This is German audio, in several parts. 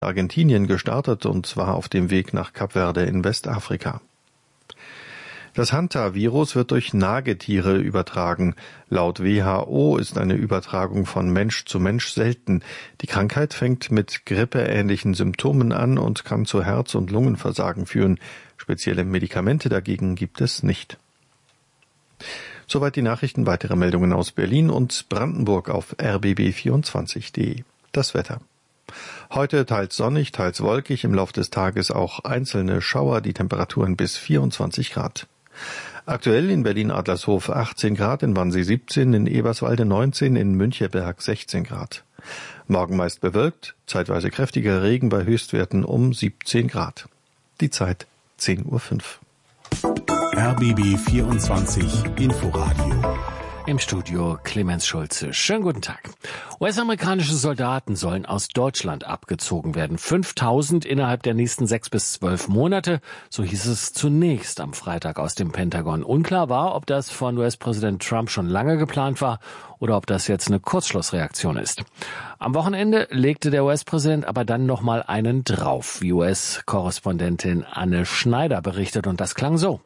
Argentinien gestartet und war auf dem Weg nach Kap Verde in Westafrika. Das Hanta-Virus wird durch Nagetiere übertragen. Laut WHO ist eine Übertragung von Mensch zu Mensch selten. Die Krankheit fängt mit grippeähnlichen Symptomen an und kann zu Herz- und Lungenversagen führen. Spezielle Medikamente dagegen gibt es nicht. Soweit die Nachrichten. Weitere Meldungen aus Berlin und Brandenburg auf rbb24.de. Das Wetter. Heute teils sonnig, teils wolkig, im Lauf des Tages auch einzelne Schauer, die Temperaturen bis 24 Grad. Aktuell in Berlin-Adlershof 18 Grad, in Wannsee 17, in Eberswalde 19, in Müncheberg 16 Grad. Morgen meist bewölkt, zeitweise kräftiger Regen bei Höchstwerten um 17 Grad. Die Zeit 10:05 Uhr. RBB 24 Inforadio. Im Studio Clemens Schulze. Schönen guten Tag. US-amerikanische Soldaten sollen aus Deutschland abgezogen werden. 5.000 innerhalb der nächsten 6 bis 12 Monate. So hieß es zunächst am Freitag aus dem Pentagon. Unklar war, ob das von US-Präsident Trump schon lange geplant war oder ob das jetzt eine Kurzschlussreaktion ist. Am Wochenende legte der US-Präsident aber dann nochmal einen drauf, wie US-Korrespondentin Anne Schneider berichtet. Und das klang so.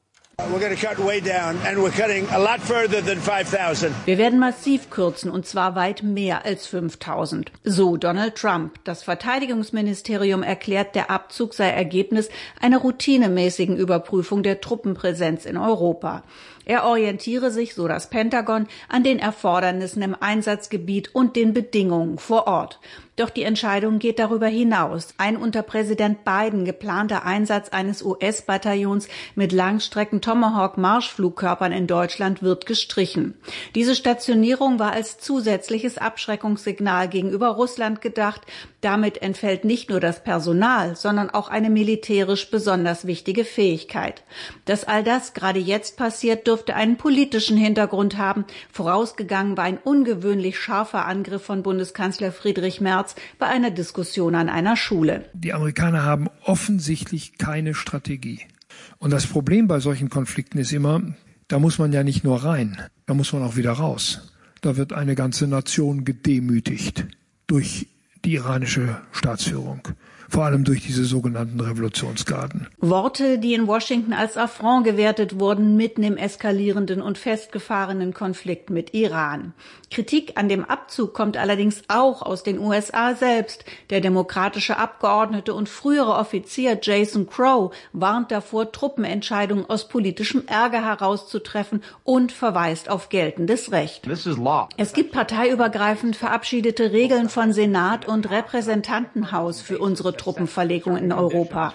Wir werden massiv kürzen, und zwar weit mehr als 5.000. So Donald Trump. Das Verteidigungsministerium erklärt, der Abzug sei Ergebnis einer routinemäßigen Überprüfung der Truppenpräsenz in Europa. Er orientiere sich, so das Pentagon, an den Erfordernissen im Einsatzgebiet und den Bedingungen vor Ort. Doch die Entscheidung geht darüber hinaus. Ein unter Präsident Biden geplanter Einsatz eines US-Bataillons mit Langstrecken-Tomahawk-Marschflugkörpern in Deutschland wird gestrichen. Diese Stationierung war als zusätzliches Abschreckungssignal gegenüber Russland gedacht. Damit entfällt nicht nur das Personal, sondern auch eine militärisch besonders wichtige Fähigkeit. Dass all das gerade jetzt passiert, dürfte einen politischen Hintergrund haben. Vorausgegangen war ein ungewöhnlich scharfer Angriff von Bundeskanzler Friedrich Merz bei einer Diskussion an einer Schule. Die Amerikaner haben offensichtlich keine Strategie. Und das Problem bei solchen Konflikten ist immer, da muss man ja nicht nur rein, da muss man auch wieder raus. Da wird eine ganze Nation gedemütigt durch die iranische Staatsführung. Vor allem durch diese sogenannten Revolutionsgarden. Worte, die in Washington als Affront gewertet wurden, mitten im eskalierenden und festgefahrenen Konflikt mit Iran. Kritik an dem Abzug kommt allerdings auch aus den USA selbst. Der demokratische Abgeordnete und frühere Offizier Jason Crow warnt davor, Truppenentscheidungen aus politischem Ärger herauszutreffen und verweist auf geltendes Recht. Es gibt parteiübergreifend verabschiedete Regeln von Senat und Repräsentantenhaus für unsere Truppenverlegung in Europa.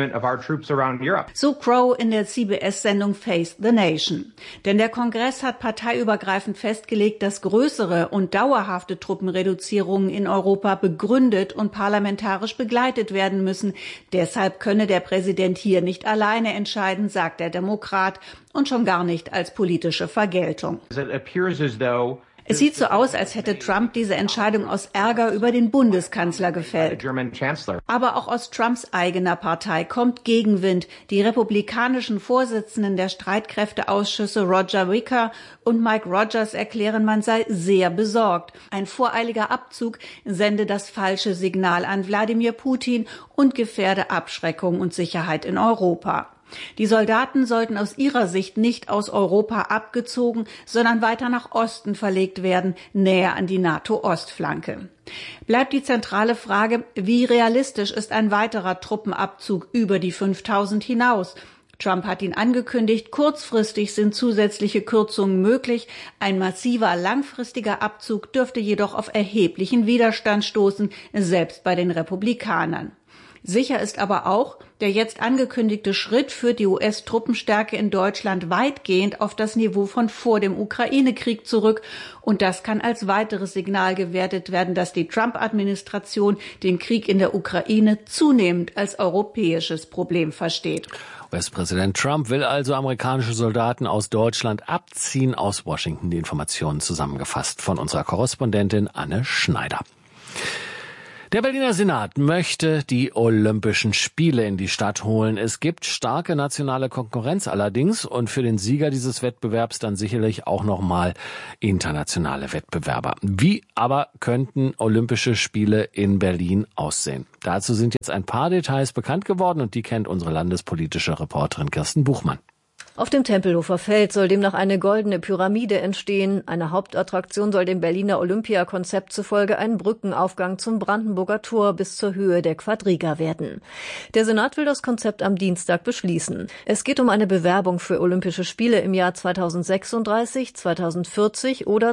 So Crow in der CBS-Sendung Face the Nation. Denn der Kongress hat parteiübergreifend festgelegt, dass größere und dauerhafte Truppenreduzierungen in Europa begründet und parlamentarisch begleitet werden müssen. Deshalb könne der Präsident hier nicht alleine entscheiden, sagt der Demokrat, und schon gar nicht als politische Vergeltung. Es sieht so aus, als hätte Trump diese Entscheidung aus Ärger über den Bundeskanzler gefällt. Aber auch aus Trumps eigener Partei kommt Gegenwind. Die republikanischen Vorsitzenden der Streitkräfteausschüsse Roger Wicker und Mike Rogers erklären, man sei sehr besorgt. Ein voreiliger Abzug sende das falsche Signal an Wladimir Putin und gefährde Abschreckung und Sicherheit in Europa. Die Soldaten sollten aus ihrer Sicht nicht aus Europa abgezogen, sondern weiter nach Osten verlegt werden, näher an die NATO-Ostflanke. Bleibt die zentrale Frage, wie realistisch ist ein weiterer Truppenabzug über die 5.000 hinaus? Trump hat ihn angekündigt, kurzfristig sind zusätzliche Kürzungen möglich. Ein massiver, langfristiger Abzug dürfte jedoch auf erheblichen Widerstand stoßen, selbst bei den Republikanern. Sicher ist aber auch, der jetzt angekündigte Schritt führt die US-Truppenstärke in Deutschland weitgehend auf das Niveau von vor dem Ukraine-Krieg zurück. Und das kann als weiteres Signal gewertet werden, dass die Trump-Administration den Krieg in der Ukraine zunehmend als europäisches Problem versteht. US-Präsident Trump will also amerikanische Soldaten aus Deutschland abziehen. Aus Washington die Informationen zusammengefasst von unserer Korrespondentin Anne Schneider. Der Berliner Senat möchte die Olympischen Spiele in die Stadt holen. Es gibt starke nationale Konkurrenz allerdings und für den Sieger dieses Wettbewerbs dann sicherlich auch nochmal internationale Wettbewerber. Wie aber könnten Olympische Spiele in Berlin aussehen? Dazu sind jetzt ein paar Details bekannt geworden und die kennt unsere landespolitische Reporterin Kirsten Buchmann. Auf dem Tempelhofer Feld soll demnach eine goldene Pyramide entstehen. Eine Hauptattraktion soll dem Berliner Olympiakonzept zufolge ein Brückenaufgang zum Brandenburger Tor bis zur Höhe der Quadriga werden. Der Senat will das Konzept am Dienstag beschließen. Es geht um eine Bewerbung für Olympische Spiele im Jahr 2036, 2040 oder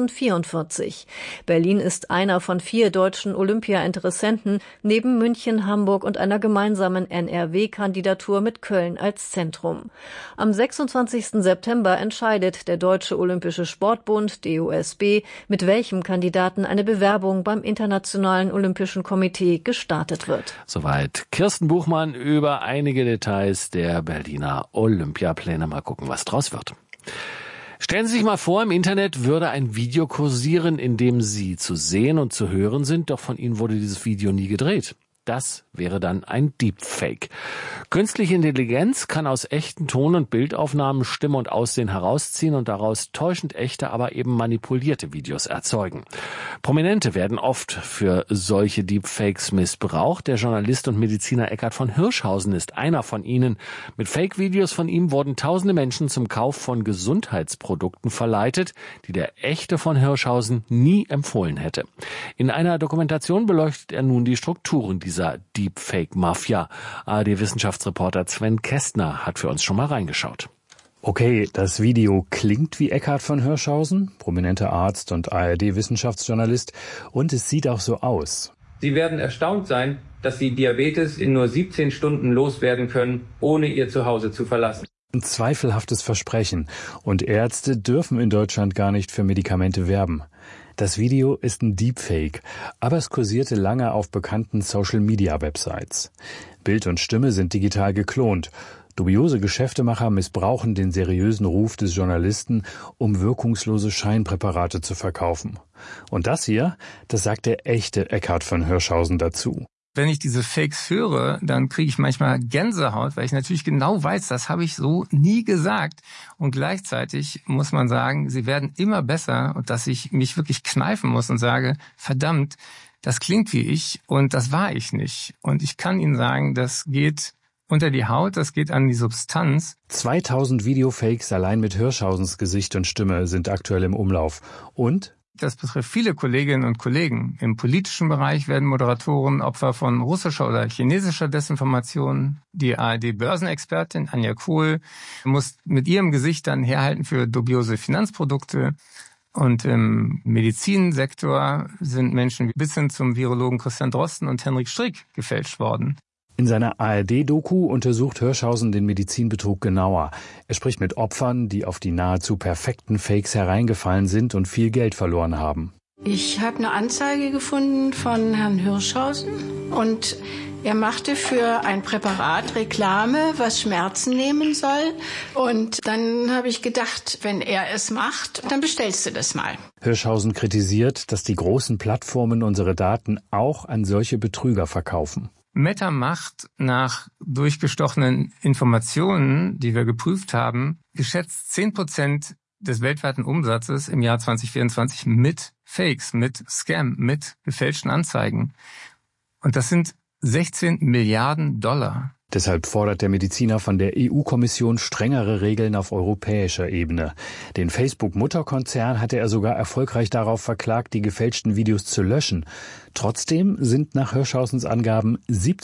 2044. Berlin ist einer von 4 deutschen Olympia-Interessenten, neben München, Hamburg und einer gemeinsamen NRW-Kandidatur mit Köln als Zentrum. Am 26. September entscheidet der Deutsche Olympische Sportbund, DOSB, mit welchem Kandidaten eine Bewerbung beim Internationalen Olympischen Komitee gestartet wird. Soweit Kirsten Buchmann über einige Details der Berliner Olympiapläne. Mal gucken, was draus wird. Stellen Sie sich mal vor, im Internet würde ein Video kursieren, in dem Sie zu sehen und zu hören sind, doch von Ihnen wurde dieses Video nie gedreht. Das wäre dann ein Deepfake. Künstliche Intelligenz kann aus echten Ton- und Bildaufnahmen Stimme und Aussehen herausziehen und daraus täuschend echte, aber eben manipulierte Videos erzeugen. Prominente werden oft für solche Deepfakes missbraucht. Der Journalist und Mediziner Eckhard von Hirschhausen ist einer von ihnen. Mit Fake-Videos von ihm wurden tausende Menschen zum Kauf von Gesundheitsprodukten verleitet, die der echte von Hirschhausen nie empfohlen hätte. In einer Dokumentation beleuchtet er nun die Strukturen dieser Deepfake-Mafia. ARD-Wissenschaftsreporter Sven Kästner hat für uns schon mal reingeschaut. Okay, das Video klingt wie Eckhard von Hirschhausen, prominenter Arzt und ARD-Wissenschaftsjournalist, und es sieht auch so aus. Sie werden erstaunt sein, dass Sie Diabetes in nur 17 Stunden loswerden können, ohne Ihr Zuhause zu verlassen. Ein zweifelhaftes Versprechen. Und Ärzte dürfen in Deutschland gar nicht für Medikamente werben. Das Video ist ein Deepfake, aber es kursierte lange auf bekannten Social-Media-Websites. Bild und Stimme sind digital geklont. Dubiose Geschäftemacher missbrauchen den seriösen Ruf des Journalisten, um wirkungslose Scheinpräparate zu verkaufen. Und das hier, das sagt der echte Eckhard von Hirschhausen dazu. Wenn ich diese Fakes höre, dann kriege ich manchmal Gänsehaut, weil ich natürlich genau weiß, das habe ich so nie gesagt. Und gleichzeitig muss man sagen, sie werden immer besser und dass ich mich wirklich kneifen muss und sage, verdammt, das klingt wie ich und das war ich nicht. Und ich kann Ihnen sagen, das geht unter die Haut, das geht an die Substanz. 2000 Videofakes allein mit Hirschhausens Gesicht und Stimme sind aktuell im Umlauf. Und das betrifft viele Kolleginnen und Kollegen. Im politischen Bereich werden Moderatoren Opfer von russischer oder chinesischer Desinformation. Die ARD-Börsenexpertin Anja Kohl muss mit ihrem Gesicht dann herhalten für dubiose Finanzprodukte. Und im Medizinsektor sind Menschen bis hin zum Virologen Christian Drosten und Henrik Strick gefälscht worden. In seiner ARD-Doku untersucht Hirschhausen den Medizinbetrug genauer. Er spricht mit Opfern, die auf die nahezu perfekten Fakes hereingefallen sind und viel Geld verloren haben. Ich habe eine Anzeige gefunden von Herrn Hirschhausen und er machte für ein Präparat Reklame, was Schmerzen nehmen soll. Und dann habe ich gedacht, wenn er es macht, dann bestellst du das mal. Hirschhausen kritisiert, dass die großen Plattformen unsere Daten auch an solche Betrüger verkaufen. Meta macht nach durchgestochenen Informationen, die wir geprüft haben, geschätzt 10% des weltweiten Umsatzes im Jahr 2024 mit Fakes, mit Scam, mit gefälschten Anzeigen. Und das sind 16 Milliarden $. Deshalb fordert der Mediziner von der EU-Kommission strengere Regeln auf europäischer Ebene. Den Facebook-Mutterkonzern hatte er sogar erfolgreich darauf verklagt, die gefälschten Videos zu löschen. Trotzdem sind nach Hirschhausens Angaben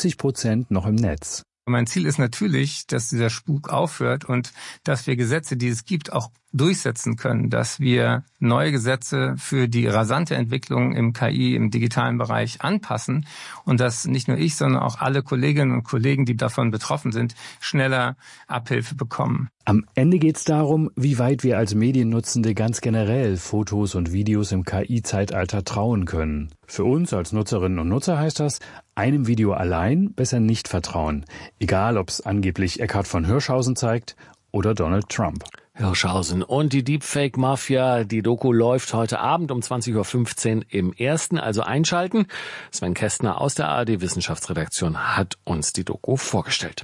70% noch im Netz. Mein Ziel ist natürlich, dass dieser Spuk aufhört und dass wir Gesetze, die es gibt, auch durchsetzen können, dass wir neue Gesetze für die rasante Entwicklung im KI, im digitalen Bereich anpassen und dass nicht nur ich, sondern auch alle Kolleginnen und Kollegen, die davon betroffen sind, schneller Abhilfe bekommen. Am Ende geht es darum, wie weit wir als Mediennutzende ganz generell Fotos und Videos im KI-Zeitalter trauen können. Für uns als Nutzerinnen und Nutzer heißt das, einem Video allein besser nicht vertrauen. Egal, ob es angeblich Eckhard von Hirschhausen zeigt oder Donald Trump. Hirschhausen und die Deepfake-Mafia. Die Doku läuft heute Abend um 20.15 Uhr im Ersten, also einschalten. Sven Kästner aus der ARD-Wissenschaftsredaktion hat uns die Doku vorgestellt.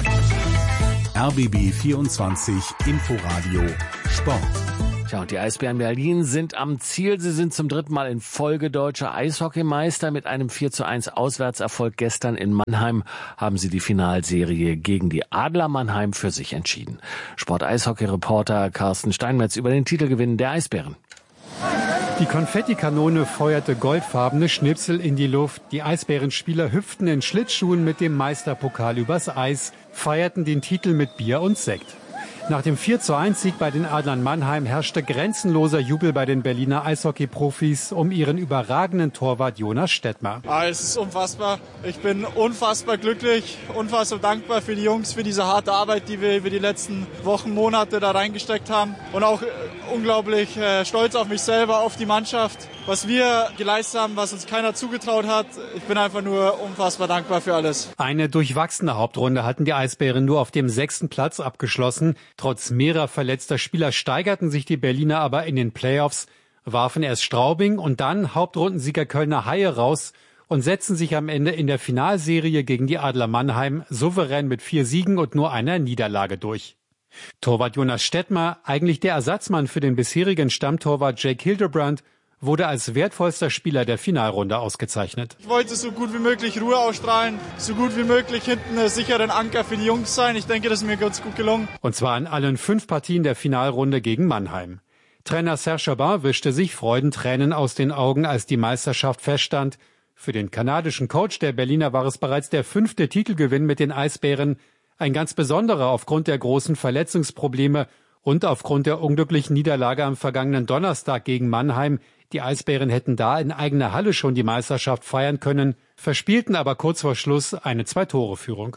RBB 24 Inforadio Sport. Tja, und die Eisbären Berlin sind am Ziel. Sie sind zum 3. Mal in Folge deutscher Eishockeymeister. Mit einem 4:1 Auswärtserfolg gestern in Mannheim haben sie die Finalserie gegen die Adler Mannheim für sich entschieden. Sport-Eishockey-Reporter Carsten Steinmetz über den Titelgewinn der Eisbären. Die Konfettikanone feuerte goldfarbene Schnipsel in die Luft. Die Eisbärenspieler hüpften in Schlittschuhen mit dem Meisterpokal übers Eis, feierten den Titel mit Bier und Sekt. Nach dem 4:1-Sieg bei den Adlern Mannheim herrschte grenzenloser Jubel bei den Berliner Eishockey-Profis um ihren überragenden Torwart Jonas Stettmer. Es ist unfassbar. Ich bin unfassbar glücklich, unfassbar dankbar für die Jungs, für diese harte Arbeit, die wir über die letzten Wochen, Monate da reingesteckt haben. Und auch unglaublich stolz auf mich selber, auf die Mannschaft, was wir geleistet haben, was uns keiner zugetraut hat. Ich bin einfach nur unfassbar dankbar für alles. Eine durchwachsene Hauptrunde hatten die Eisbären nur auf dem 6. Platz abgeschlossen. Trotz mehrerer verletzter Spieler steigerten sich die Berliner aber in den Playoffs, warfen erst Straubing und dann Hauptrundensieger Kölner Haie raus und setzten sich am Ende in der Finalserie gegen die Adler Mannheim souverän mit 4 Siegen und nur einer Niederlage durch. Torwart Jonas Stettmer, eigentlich der Ersatzmann für den bisherigen Stammtorwart Jake Hildebrand, wurde als wertvollster Spieler der Finalrunde ausgezeichnet. Ich wollte so gut wie möglich Ruhe ausstrahlen, so gut wie möglich hinten einen sicheren Anker für die Jungs sein. Ich denke, das ist mir ganz gut gelungen. Und zwar in allen 5 Partien der Finalrunde gegen Mannheim. Trainer Serge Chabin wischte sich Freudentränen aus den Augen, als die Meisterschaft feststand. Für den kanadischen Coach der Berliner war es bereits der 5. Titelgewinn mit den Eisbären. Ein ganz besonderer aufgrund der großen Verletzungsprobleme und aufgrund der unglücklichen Niederlage am vergangenen Donnerstag gegen Mannheim. Die Eisbären hätten da in eigener Halle schon die Meisterschaft feiern können, verspielten aber kurz vor Schluss eine 2-Tore-Führung.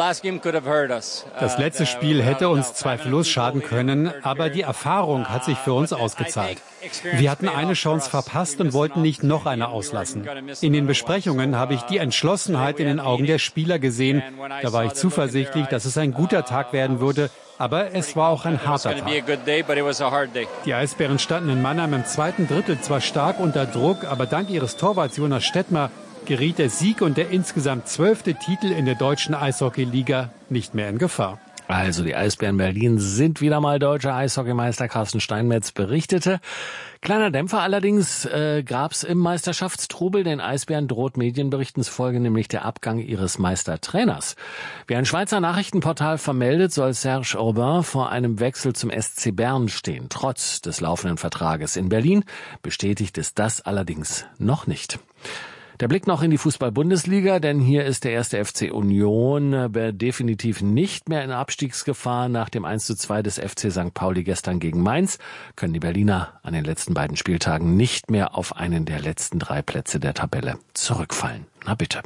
Das letzte Spiel hätte uns zweifellos schaden können, aber die Erfahrung hat sich für uns ausgezahlt. Wir hatten eine Chance verpasst und wollten nicht noch eine auslassen. In den Besprechungen habe ich die Entschlossenheit in den Augen der Spieler gesehen. Da war ich zuversichtlich, dass es ein guter Tag werden würde. Aber es war auch ein harter Tag. Die Eisbären standen in Mannheim im 2. Drittel zwar stark unter Druck, aber dank ihres Torwarts Jonas Stettmer geriet der Sieg und der insgesamt 12. Titel in der deutschen Eishockey-Liga nicht mehr in Gefahr. Also die Eisbären Berlin sind wieder mal deutscher Eishockeymeister. Carsten Steinmetz berichtete. Kleiner Dämpfer allerdings gab's im Meisterschaftstrubel. Den Eisbären droht Medienberichten zufolge nämlich der Abgang ihres Meistertrainers. Wie ein Schweizer Nachrichtenportal vermeldet, soll Serge Aubin vor einem Wechsel zum SC Bern stehen. Trotz des laufenden Vertrages in Berlin bestätigt es das allerdings noch nicht. Der Blick noch in die Fußball-Bundesliga, denn hier ist der 1. FC Union definitiv nicht mehr in Abstiegsgefahr. Nach dem 1:2 des FC St. Pauli gestern gegen Mainz können die Berliner an den letzten beiden Spieltagen nicht mehr auf einen der letzten 3 Plätze der Tabelle zurückfallen. Na bitte.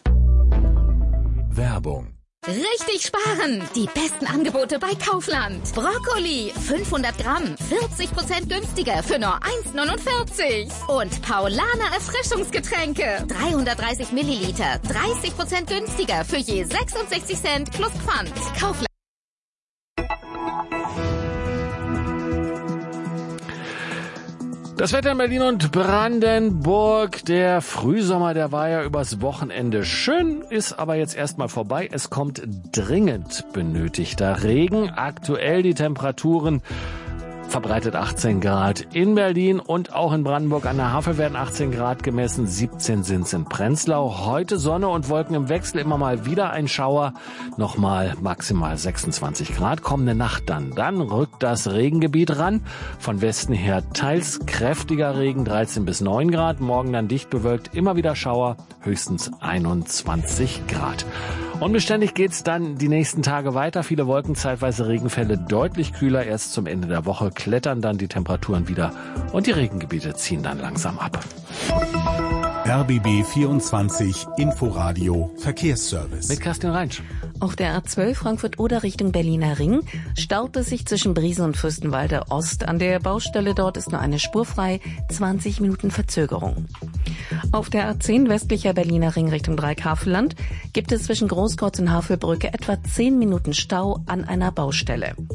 Werbung. Richtig sparen! Die besten Angebote bei Kaufland. Brokkoli 500 Gramm, 40% günstiger für nur 1,49. Und Paulaner Erfrischungsgetränke 330 Milliliter, 30% günstiger für je 66 Cent plus Pfand. Kaufland. Das Wetter in Berlin und Brandenburg, der Frühsommer, der war ja übers Wochenende schön, ist aber jetzt erstmal vorbei. Es kommt dringend benötigter Regen. Aktuell die Temperaturen verbreitet 18 Grad in Berlin und auch in Brandenburg an der Havel werden 18 Grad gemessen, 17 sind's in Prenzlau. Heute Sonne und Wolken im Wechsel, immer mal wieder ein Schauer, nochmal maximal 26 Grad. Kommende Nacht dann rückt das Regengebiet ran. Von Westen her teils kräftiger Regen, 13 bis 9 Grad. Morgen dann dicht bewölkt, immer wieder Schauer, höchstens 21 Grad. Unbeständig geht's dann die nächsten Tage weiter. Viele Wolken, zeitweise Regenfälle, deutlich kühler. Erst zum Ende der Woche klettern dann die Temperaturen wieder und die Regengebiete ziehen dann langsam ab. RBB 24 Inforadio Verkehrsservice. Mit Kerstin Reinsch. Auf der A12 Frankfurt-Oder Richtung Berliner Ring staut es sich zwischen Briesen und Fürstenwalde Ost. An der Baustelle dort ist nur eine Spur frei, 20 Minuten Verzögerung. Auf der A10 westlicher Berliner Ring Richtung Dreieckhavelland gibt es zwischen Großkreuz und Havelbrücke etwa 10 Minuten Stau an einer Baustelle.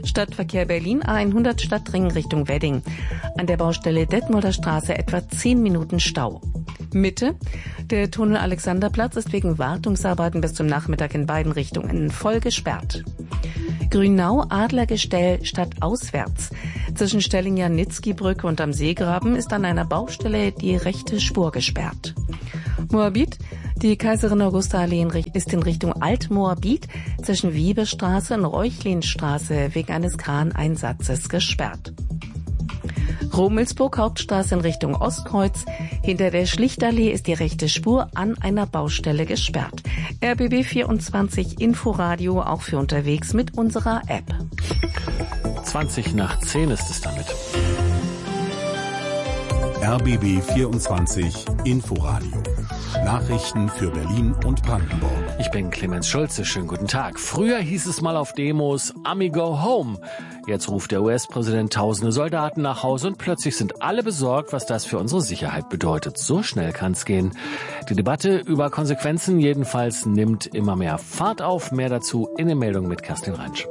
Stadtverkehr Berlin A100 Stadtring Richtung Wedding. An der Baustelle Detmolder Straße etwa 10 Minuten Stau. Mitte. Der Tunnel Alexanderplatz ist wegen Wartungsarbeiten bis zum Nachmittag in beiden Richtungen voll gesperrt. Grünau Adlergestell stadtauswärts. Zwischen Stellingen-Nitzki-Brücke und am Seegraben ist an einer Baustelle die rechte Spur gesperrt. Moabit. Die Kaiserin Augusta Allee ist in Richtung Alt-Moabit zwischen Wiebestraße und Reuchlinstraße wegen eines Kraneinsatzes gesperrt. Rummelsburg Hauptstraße in Richtung Ostkreuz. Hinter der Schlichtallee ist die rechte Spur an einer Baustelle gesperrt. RBB 24 Inforadio auch für unterwegs mit unserer App. 20:10 ist es damit. RBB 24 Inforadio. Nachrichten für Berlin und Brandenburg. Ich bin Clemens Schulze, schönen guten Tag. Früher hieß es mal auf Demos, Ami go home. Jetzt ruft der US-Präsident tausende Soldaten nach Hause und plötzlich sind alle besorgt, was das für unsere Sicherheit bedeutet. So schnell kann's gehen. Die Debatte über Konsequenzen jedenfalls nimmt immer mehr Fahrt auf. Mehr dazu in den Meldungen mit Kerstin Reinsch.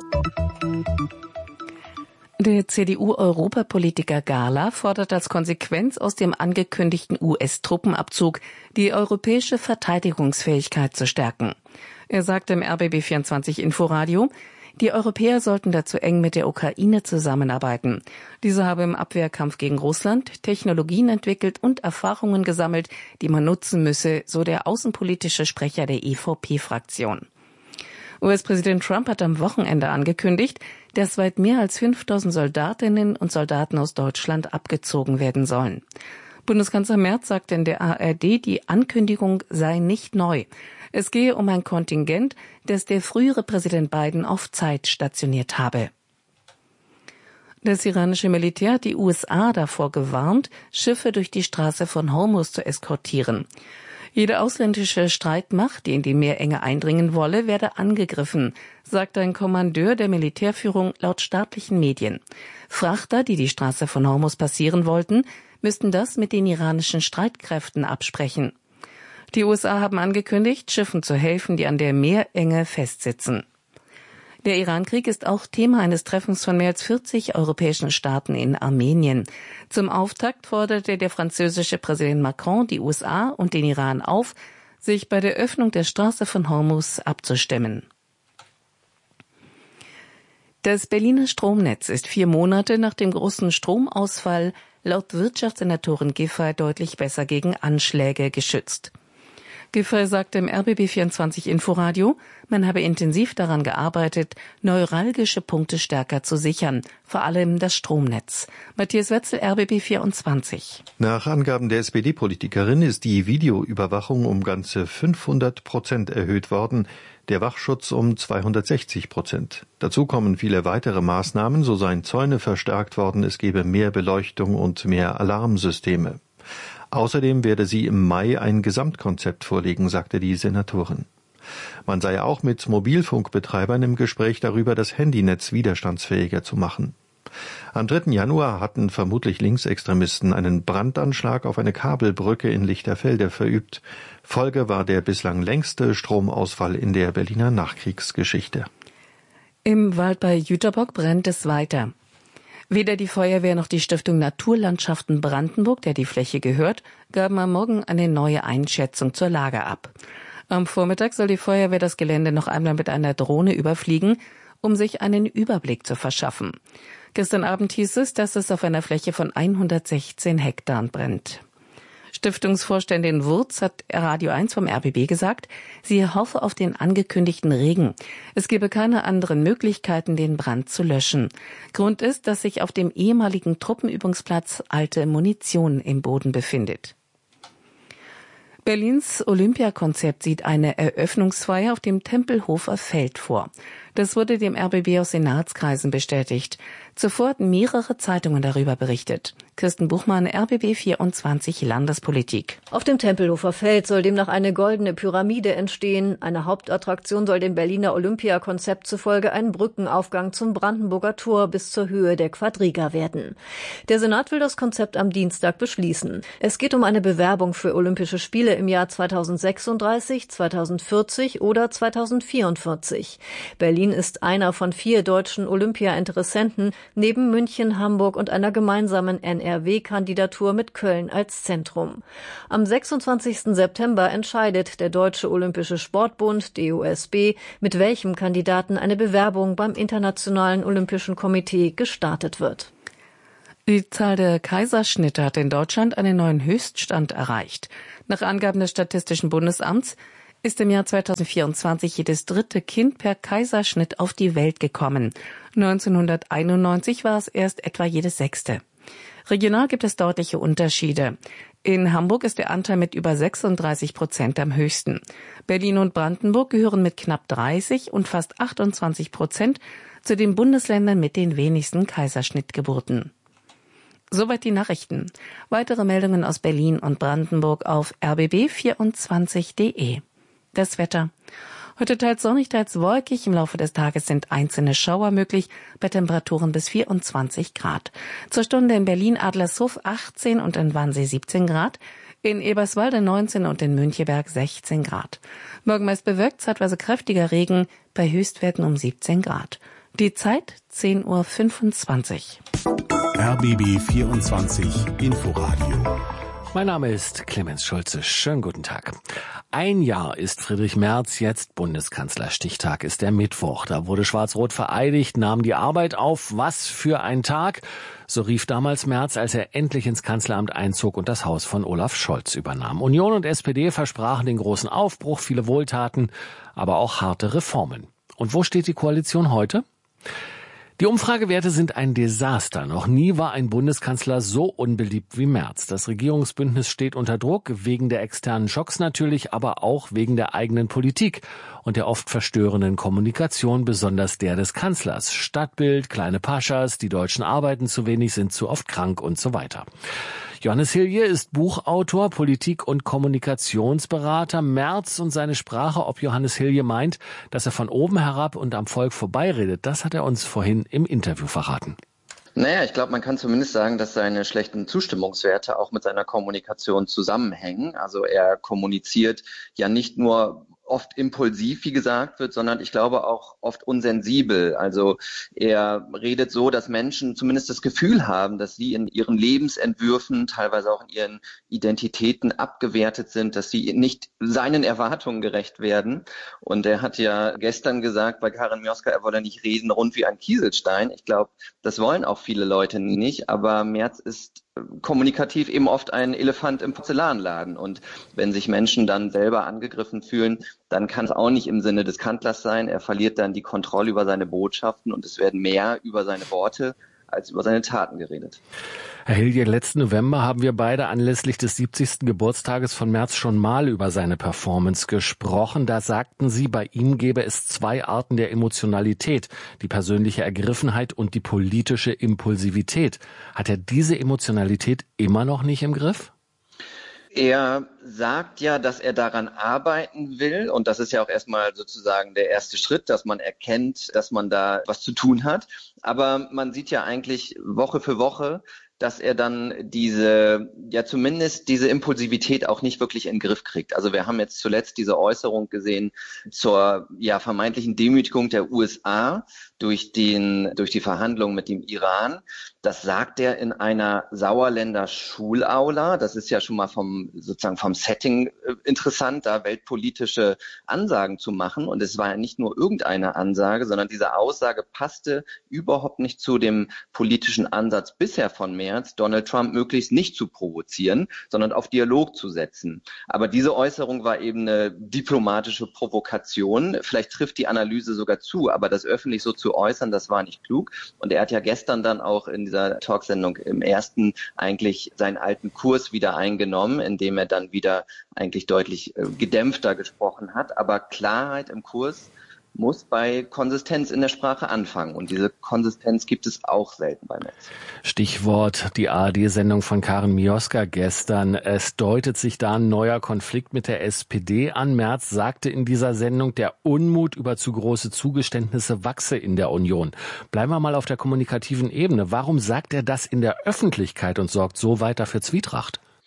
Der CDU-Europapolitiker Gahler fordert als Konsequenz aus dem angekündigten US-Truppenabzug, die europäische Verteidigungsfähigkeit zu stärken. Er sagte im RBB 24 Inforadio, die Europäer sollten dazu eng mit der Ukraine zusammenarbeiten. Diese habe im Abwehrkampf gegen Russland Technologien entwickelt und Erfahrungen gesammelt, die man nutzen müsse, so der außenpolitische Sprecher der EVP-Fraktion. US-Präsident Trump hat am Wochenende angekündigt, dass weit mehr als 5.000 Soldatinnen und Soldaten aus Deutschland abgezogen werden sollen. Bundeskanzler Merz sagte in der ARD, die Ankündigung sei nicht neu. Es gehe um ein Kontingent, das der frühere Präsident Biden auf Zeit stationiert habe. Das iranische Militär hat die USA davor gewarnt, Schiffe durch die Straße von Hormuz zu eskortieren. Jede ausländische Streitmacht, die in die Meerenge eindringen wolle, werde angegriffen, sagt ein Kommandeur der Militärführung laut staatlichen Medien. Frachter, die die Straße von Hormuz passieren wollten, müssten das mit den iranischen Streitkräften absprechen. Die USA haben angekündigt, Schiffen zu helfen, die an der Meerenge festsitzen. Der Iran-Krieg ist auch Thema eines Treffens von mehr als 40 europäischen Staaten in Armenien. Zum Auftakt forderte der französische Präsident Macron die USA und den Iran auf, sich bei der Öffnung der Straße von Hormuz abzustimmen. Das Berliner Stromnetz ist 4 Monate nach dem großen Stromausfall laut Wirtschaftssenatorin Giffey deutlich besser gegen Anschläge geschützt. Giffey sagte im RBB 24 Inforadio, man habe intensiv daran gearbeitet, neuralgische Punkte stärker zu sichern, vor allem das Stromnetz. Matthias Wetzel, RBB 24. Nach Angaben der SPD-Politikerin ist die Videoüberwachung um ganze 500% erhöht worden, der Wachschutz um 260%. Dazu kommen viele weitere Maßnahmen, so seien Zäune verstärkt worden, es gebe mehr Beleuchtung und mehr Alarmsysteme. Außerdem werde sie im Mai ein Gesamtkonzept vorlegen, sagte die Senatorin. Man sei auch mit Mobilfunkbetreibern im Gespräch darüber, das Handynetz widerstandsfähiger zu machen. Am 3. Januar hatten vermutlich Linksextremisten einen Brandanschlag auf eine Kabelbrücke in Lichterfelde verübt. Folge war der bislang längste Stromausfall in der Berliner Nachkriegsgeschichte. Im Wald bei Jüterbock brennt es weiter. Weder die Feuerwehr noch die Stiftung Naturlandschaften Brandenburg, der die Fläche gehört, gaben am Morgen eine neue Einschätzung zur Lage ab. Am Vormittag soll die Feuerwehr das Gelände noch einmal mit einer Drohne überfliegen, um sich einen Überblick zu verschaffen. Gestern Abend hieß es, dass es auf einer Fläche von 116 Hektar brennt. Stiftungsvorständin Wurz hat Radio 1 vom RBB gesagt, sie hoffe auf den angekündigten Regen. Es gebe keine anderen Möglichkeiten, den Brand zu löschen. Grund ist, dass sich auf dem ehemaligen Truppenübungsplatz alte Munition im Boden befindet. Berlins Olympiakonzept sieht eine Eröffnungsfeier auf dem Tempelhofer Feld vor. Das wurde dem RBB aus Senatskreisen bestätigt. Zuvor hatten mehrere Zeitungen darüber berichtet. Kirsten Buchmann, RBB 24 Landespolitik. Auf dem Tempelhofer Feld soll demnach eine goldene Pyramide entstehen. Eine Hauptattraktion soll dem Berliner Olympiakonzept zufolge ein Brückenaufgang zum Brandenburger Tor bis zur Höhe der Quadriga werden. Der Senat will das Konzept am Dienstag beschließen. Es geht um eine Bewerbung für Olympische Spiele im Jahr 2036, 2040 oder 2044. Berlin Berlin ist einer von 4 deutschen Olympia-Interessenten, neben München, Hamburg und einer gemeinsamen NRW-Kandidatur mit Köln als Zentrum. Am 26. September entscheidet der Deutsche Olympische Sportbund, DOSB, mit welchem Kandidaten eine Bewerbung beim Internationalen Olympischen Komitee gestartet wird. Die Zahl der Kaiserschnitte hat in Deutschland einen neuen Höchststand erreicht. Nach Angaben des Statistischen Bundesamts ist im Jahr 2024 jedes 3. Kind per Kaiserschnitt auf die Welt gekommen. 1991 war es erst etwa jedes 6. Regional gibt es deutliche Unterschiede. In Hamburg ist der Anteil mit über 36% am höchsten. Berlin und Brandenburg gehören mit knapp 30 und fast 28% zu den Bundesländern mit den wenigsten Kaiserschnittgeburten. Soweit die Nachrichten. Weitere Meldungen aus Berlin und Brandenburg auf rbb24.de. Das Wetter. Heute teils sonnig, teils wolkig. Im Laufe des Tages sind einzelne Schauer möglich, bei Temperaturen bis 24 Grad. Zur Stunde in Berlin-Adlershof 18 und in Wannsee 17 Grad. In Eberswalde 19 und in Müncheberg 16 Grad. Morgen meist bewölkt, zeitweise kräftiger Regen, bei Höchstwerten um 17 Grad. Die Zeit 10:25 Uhr. RBB 24 Inforadio. Mein Name ist Clemens Schulze. Schönen guten Tag. Ein Jahr ist Friedrich Merz jetzt Bundeskanzler. Stichtag ist der Mittwoch. Da wurde Schwarz-Rot vereidigt, nahm die Arbeit auf. Was für ein Tag! So rief damals Merz, als er endlich ins Kanzleramt einzog und das Haus von Olaf Scholz übernahm. Union und SPD versprachen den großen Aufbruch, viele Wohltaten, aber auch harte Reformen. Und wo steht die Koalition heute? Die Umfragewerte sind ein Desaster. Noch nie war ein Bundeskanzler so unbeliebt wie Merz. Das Regierungsbündnis steht unter Druck, wegen der externen Schocks natürlich, aber auch wegen der eigenen Politik und der oft verstörenden Kommunikation, besonders der des Kanzlers. Stadtbild, kleine Paschas, die Deutschen arbeiten zu wenig, sind zu oft krank und so weiter. Johannes Hilje ist Buchautor, Politik- und Kommunikationsberater. Merz und seine Sprache, ob Johannes Hilje meint, dass er von oben herab und am Volk vorbeiredet, das hat er uns vorhin im Interview verraten. Naja, ich glaube, man kann zumindest sagen, dass seine schlechten Zustimmungswerte auch mit seiner Kommunikation zusammenhängen. Also er kommuniziert ja nicht nur oft impulsiv, wie gesagt wird, sondern ich glaube auch oft unsensibel. Also er redet so, dass Menschen zumindest das Gefühl haben, dass sie in ihren Lebensentwürfen, teilweise auch in ihren Identitäten abgewertet sind, dass sie nicht seinen Erwartungen gerecht werden. Und er hat ja gestern gesagt bei Karin Mioska, er wolle nicht reden rund wie ein Kieselstein. Ich glaube, das wollen auch viele Leute nicht, aber Merz ist kommunikativ eben oft ein Elefant im Porzellanladen. Und wenn sich Menschen dann selber angegriffen fühlen, dann kann es auch nicht im Sinne des Kanzlers sein. Er verliert dann die Kontrolle über seine Botschaften und es werden mehr über seine Worte als über seine Taten geredet. Herr Hilje, letzten November haben wir beide anlässlich des 70. Geburtstages von Merz schon mal über seine Performance gesprochen. Da sagten Sie, bei ihm gäbe es 2 Arten der Emotionalität, die persönliche Ergriffenheit und die politische Impulsivität. Hat er diese Emotionalität immer noch nicht im Griff? Er sagt ja, dass er daran arbeiten will und das ist ja auch erstmal sozusagen der erste Schritt, dass man erkennt, dass man da was zu tun hat. Aber man sieht ja eigentlich Woche für Woche, dass er dann zumindest diese Impulsivität auch nicht wirklich in den Griff kriegt. Also wir haben jetzt zuletzt diese Äußerung gesehen zur vermeintlichen Demütigung der USA durch die Verhandlungen mit dem Iran. Das sagt er in einer Sauerländer Schulaula. Das ist ja schon mal vom Setting interessant, da weltpolitische Ansagen zu machen. Und es war ja nicht nur irgendeine Ansage, sondern diese Aussage passte überhaupt nicht zu dem politischen Ansatz bisher von Merz, Donald Trump möglichst nicht zu provozieren, sondern auf Dialog zu setzen. Aber diese Äußerung war eben eine diplomatische Provokation. Vielleicht trifft die Analyse sogar zu, aber das öffentlich so zu äußern, das war nicht klug. Und er hat ja gestern dann auch in dieser Talksendung im ersten eigentlich seinen alten Kurs wieder eingenommen, indem er dann wieder eigentlich deutlich gedämpfter gesprochen hat. Aber Klarheit im Kurs muss bei Konsistenz in der Sprache anfangen. Und diese Konsistenz gibt es auch selten bei Merz. Stichwort die ARD-Sendung von Karin Mioska gestern. Es deutet sich da ein neuer Konflikt mit der SPD an. Merz sagte in dieser Sendung, der Unmut über zu große Zugeständnisse wachse in der Union. Bleiben wir mal auf der kommunikativen Ebene. Warum sagt er das in der Öffentlichkeit und sorgt so weiter für Zwietracht?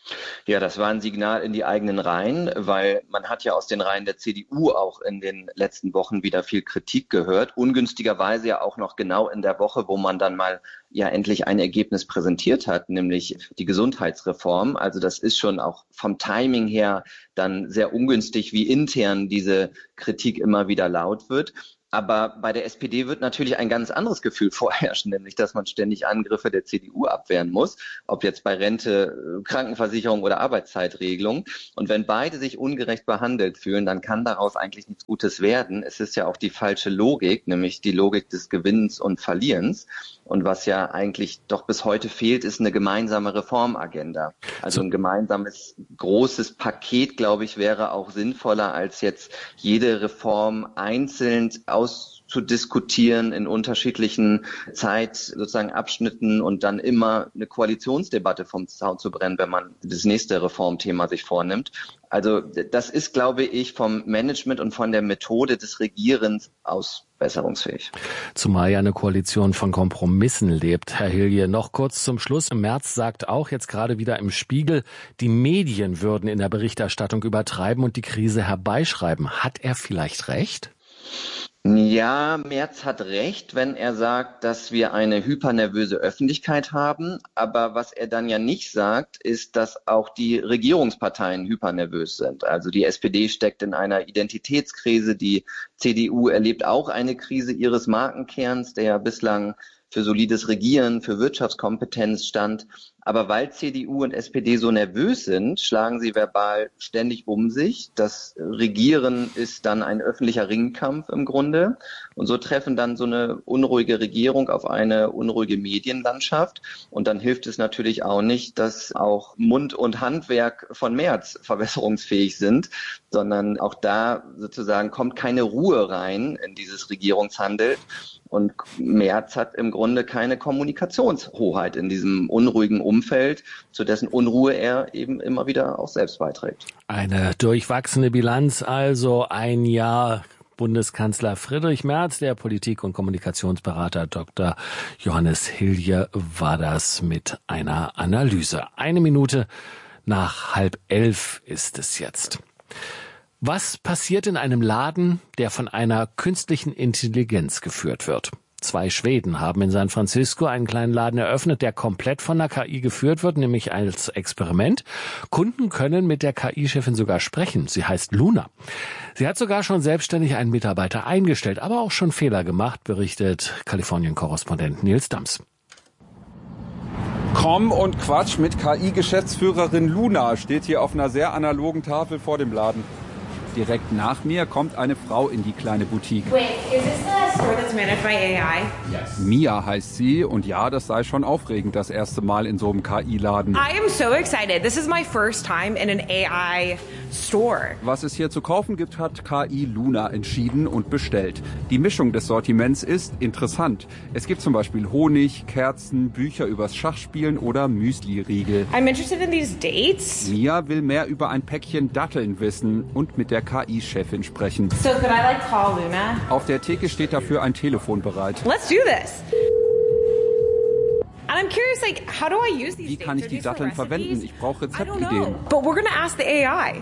Ja, das war ein Signal in die eigenen Reihen, weil man hat ja aus den Reihen der CDU auch in den letzten Wochen wieder viel Kritik gehört. Ungünstigerweise ja auch noch genau in der Woche, wo man dann mal ja endlich ein Ergebnis präsentiert hat, nämlich die Gesundheitsreform. Also das ist schon auch vom Timing her dann sehr ungünstig, wie intern diese Kritik immer wieder laut wird. Aber bei der SPD wird natürlich ein ganz anderes Gefühl vorherrschen, nämlich dass man ständig Angriffe der CDU abwehren muss, ob jetzt bei Rente, Krankenversicherung oder Arbeitszeitregelung. Und wenn beide sich ungerecht behandelt fühlen, dann kann daraus eigentlich nichts Gutes werden. Es ist ja auch die falsche Logik, nämlich die Logik des Gewinnens und Verlierens. Und was ja eigentlich doch bis heute fehlt, ist eine gemeinsame Reformagenda. Also ein gemeinsames großes Paket, glaube ich, wäre auch sinnvoller, als jetzt jede Reform einzeln auszudiskutieren in unterschiedlichen sozusagen Abschnitten und dann immer eine Koalitionsdebatte vom Zaun zu brennen, wenn man das nächste Reformthema sich vornimmt. Also das ist, glaube ich, vom Management und von der Methode des Regierens aus besserungsfähig. Zumal ja eine Koalition von Kompromissen lebt. Herr Hilje, noch kurz zum Schluss. Im März sagt auch jetzt gerade wieder im Spiegel, die Medien würden in der Berichterstattung übertreiben und die Krise herbeischreiben. Hat er vielleicht recht? Ja, Merz hat recht, wenn er sagt, dass wir eine hypernervöse Öffentlichkeit haben. Aber was er dann ja nicht sagt, ist, dass auch die Regierungsparteien hypernervös sind. Also die SPD steckt in einer Identitätskrise. Die CDU erlebt auch eine Krise ihres Markenkerns, der ja bislang für solides Regieren, für Wirtschaftskompetenz stand. Aber weil CDU und SPD so nervös sind, schlagen sie verbal ständig um sich. Das Regieren ist dann ein öffentlicher Ringkampf im Grunde. Und so treffen dann so eine unruhige Regierung auf eine unruhige Medienlandschaft. Und dann hilft es natürlich auch nicht, dass auch Mund- und Handwerk von Merz verbesserungsfähig sind, sondern auch da sozusagen kommt keine Ruhe rein in dieses Regierungshandeln. Und Merz hat im Grunde keine Kommunikationshoheit in diesem unruhigen Umfeld, zu dessen Unruhe er eben immer wieder auch selbst beiträgt. Eine durchwachsene Bilanz, also ein Jahr Bundeskanzler Friedrich Merz, der Politik- und Kommunikationsberater Dr. Johannes Hilje war das mit einer Analyse. 10:01 ist es jetzt. Was passiert in einem Laden, der von einer künstlichen Intelligenz geführt wird? 2 Schweden haben in San Francisco einen kleinen Laden eröffnet, der komplett von der KI geführt wird, nämlich als Experiment. Kunden können mit der KI-Chefin sogar sprechen. Sie heißt Luna. Sie hat sogar schon selbstständig einen Mitarbeiter eingestellt, aber auch schon Fehler gemacht, berichtet Kalifornien-Korrespondent Nils Dams. Komm und Quatsch mit KI-Geschäftsführerin Luna steht hier auf einer sehr analogen Tafel vor dem Laden. Direkt nach mir kommt eine Frau in die kleine Boutique. Wait, is this the store that's managed by AI? Yes. Mia heißt sie und ja, das sei schon aufregend, das erste Mal in so einem KI-Laden. I am so excited. This is my first time in an AI store. Was es hier zu kaufen gibt, hat KI Luna entschieden und bestellt. Die Mischung des Sortiments ist interessant. Es gibt zum Beispiel Honig, Kerzen, Bücher übers Schachspielen oder Müsli-Riegel. I'm interested in these dates. Mia will mehr über ein Päckchen Datteln wissen und mit der KI-Chefin sprechen. So could I call Luna? Auf der Theke steht dafür ein Telefon bereit. Let's do this. And I'm curious, how do I use these? Wie kann ich die Datteln verwenden? Ich brauche Rezeptideen. But we're gonna ask the AI.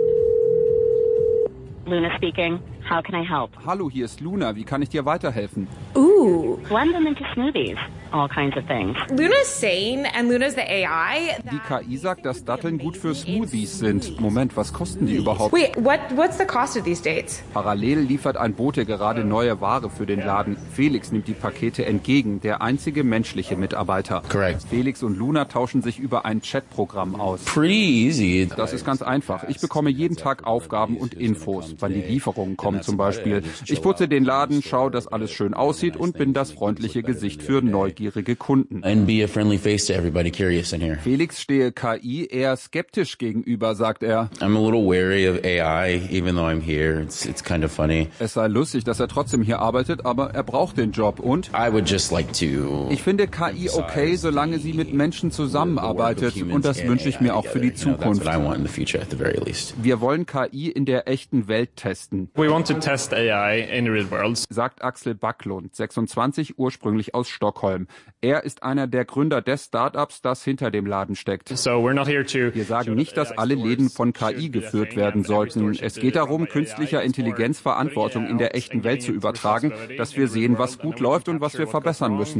Luna speaking. How can I help? Hallo, hier ist Luna. Wie kann ich dir weiterhelfen? Ooh. Blend them into smoothies. All kinds of things. Luna's sane and Luna's the AI. Die KI sagt, dass Datteln gut für Smoothies sind. Moment, was kosten die überhaupt? Wait, what's the cost of these dates? Parallel liefert ein Bote gerade neue Ware für den Laden. Felix nimmt die Pakete entgegen, der einzige menschliche Mitarbeiter. Correct. Felix und Luna tauschen sich über ein Chatprogramm aus. Pretty easy. Das ist ganz einfach. Ich bekomme jeden Tag Aufgaben und Infos, wann die Lieferungen kommen zum Beispiel. Ich putze den Laden, schaue, dass alles schön aussieht und bin das freundliche Gesicht für neugierige Kunden. And be a friendly face to everybody curious in here. Felix stehe KI eher skeptisch gegenüber, sagt er. I'm a little wary of AI, even though I'm here. It's kind of funny. Es sei lustig, dass er trotzdem hier arbeitet, aber er braucht den Job und I would just like to. Ich finde KI okay, solange sie mit Menschen zusammenarbeitet und das wünsche ich mir auch für die Zukunft. Wir wollen KI in der echten Welt testen. We want to test AI in real world, sagt Axel Backlund, 26, ursprünglich aus Stockholm. Mannheim. Er ist einer der Gründer des Startups, das hinter dem Laden steckt. Wir sagen nicht, dass alle Läden von KI geführt werden sollten. Es geht darum, künstlicher Intelligenz Verantwortung in der echten Welt zu übertragen, dass wir sehen, was gut läuft und was wir verbessern müssen.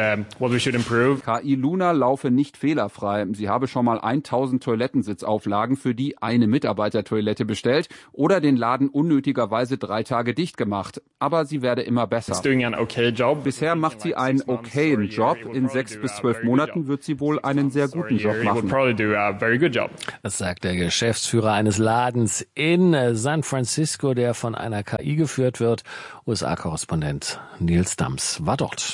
KI Luna laufe nicht fehlerfrei. Sie habe schon mal 1000 Toilettensitzauflagen für die eine Mitarbeitertoilette bestellt oder den Laden unnötigerweise 3 Tage dicht gemacht. Aber sie werde immer besser. Bisher macht sie einen okayen Job. In 6 bis 12 Monaten wird sie wohl einen sehr guten Job machen. Das sagt der Geschäftsführer eines Ladens in San Francisco, der von einer KI geführt wird. USA-Korrespondent Nils Dams war dort.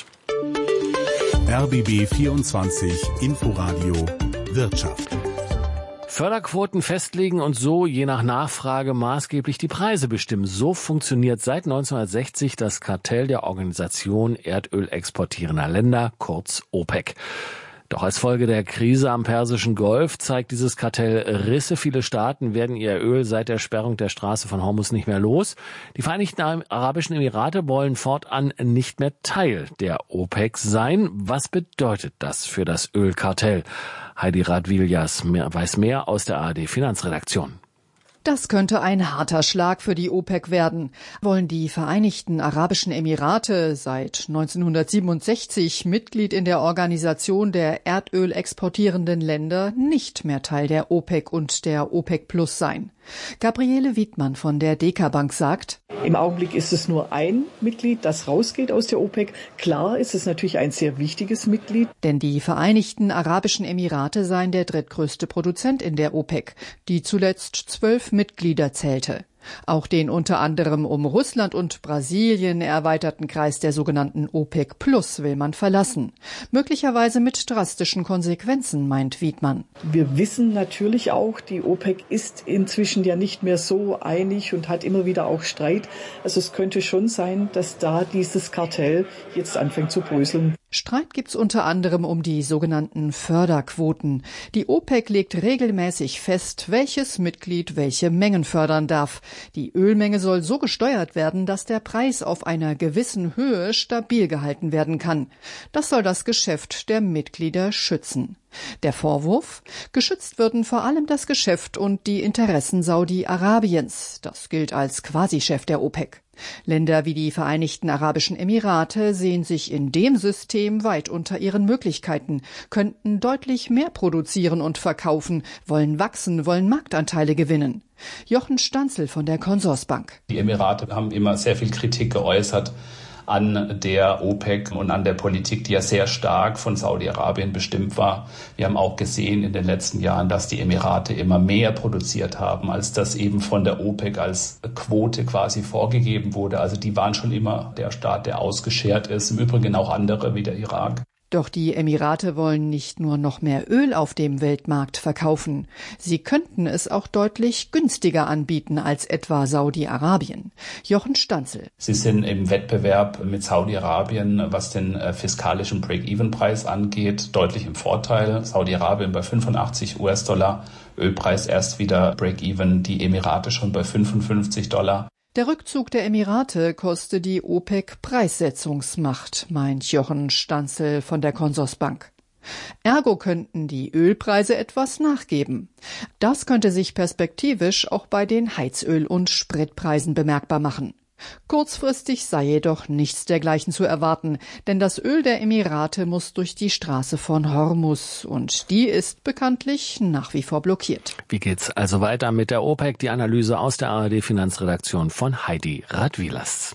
RBB 24 Inforadio Wirtschaft. Förderquoten festlegen und so je nach Nachfrage maßgeblich die Preise bestimmen. So funktioniert seit 1960 das Kartell der Organisation Erdöl exportierender Länder, kurz OPEC. Doch als Folge der Krise am Persischen Golf zeigt dieses Kartell Risse. Viele Staaten werden ihr Öl seit der Sperrung der Straße von Hormuz nicht mehr los. Die Vereinigten Arabischen Emirate wollen fortan nicht mehr Teil der OPEC sein. Was bedeutet das für das Ölkartell? Heidi Radviljas weiß mehr aus der ARD Finanzredaktion. Das könnte ein harter Schlag für die OPEC werden. Wollen die Vereinigten Arabischen Emirate, seit 1967 Mitglied in der Organisation der Erdöl exportierenden Länder, nicht mehr Teil der OPEC und der OPEC Plus sein? Gabriele Wiedmann von der DK Bank sagt: Im Augenblick ist es nur ein Mitglied, das rausgeht aus der OPEC. Klar ist es natürlich ein sehr wichtiges Mitglied. Denn die Vereinigten Arabischen Emirate seien der drittgrößte Produzent in der OPEC, die zuletzt 12 Mitglieder zählte. Auch den unter anderem um Russland und Brasilien erweiterten Kreis der sogenannten OPEC Plus will man verlassen. Möglicherweise mit drastischen Konsequenzen, meint Wiedmann. Wir wissen natürlich auch, die OPEC ist inzwischen ja nicht mehr so einig und hat immer wieder auch Streit. Also es könnte schon sein, dass da dieses Kartell jetzt anfängt zu bröseln. Streit gibt's unter anderem um die sogenannten Förderquoten. Die OPEC legt regelmäßig fest, welches Mitglied welche Mengen fördern darf. Die Ölmenge soll so gesteuert werden, dass der Preis auf einer gewissen Höhe stabil gehalten werden kann. Das soll das Geschäft der Mitglieder schützen. Der Vorwurf? Geschützt würden vor allem das Geschäft und die Interessen Saudi-Arabiens. Das gilt als Quasi-Chef der OPEC. Länder wie die Vereinigten Arabischen Emirate sehen sich in dem System weit unter ihren Möglichkeiten, könnten deutlich mehr produzieren und verkaufen, wollen wachsen, wollen Marktanteile gewinnen. Jochen Stanzel von der Consorsbank. Die Emirate haben immer sehr viel Kritik geäußert an der OPEC und an der Politik, die ja sehr stark von Saudi-Arabien bestimmt war. Wir haben auch gesehen in den letzten Jahren, dass die Emirate immer mehr produziert haben, als das eben von der OPEC als Quote quasi vorgegeben wurde. Also die waren schon immer der Staat, der ausgeschert ist. Im Übrigen auch andere wie der Irak. Doch die Emirate wollen nicht nur noch mehr Öl auf dem Weltmarkt verkaufen. Sie könnten es auch deutlich günstiger anbieten als etwa Saudi-Arabien. Jochen Stanzel. Sie sind im Wettbewerb mit Saudi-Arabien, was den fiskalischen Break-Even-Preis angeht, deutlich im Vorteil. Saudi-Arabien bei 85 US-Dollar, Ölpreis erst wieder Break-Even, die Emirate schon bei 55 $. Der Rückzug der Emirate koste die OPEC Preissetzungsmacht, meint Jochen Stanzel von der Consorsbank. Ergo könnten die Ölpreise etwas nachgeben. Das könnte sich perspektivisch auch bei den Heizöl- und Spritpreisen bemerkbar machen. Kurzfristig sei jedoch nichts dergleichen zu erwarten, denn das Öl der Emirate muss durch die Straße von Hormuz und die ist bekanntlich nach wie vor blockiert. Wie geht's also weiter mit der OPEC? Die Analyse aus der ARD Finanzredaktion von Heidi Radviljas.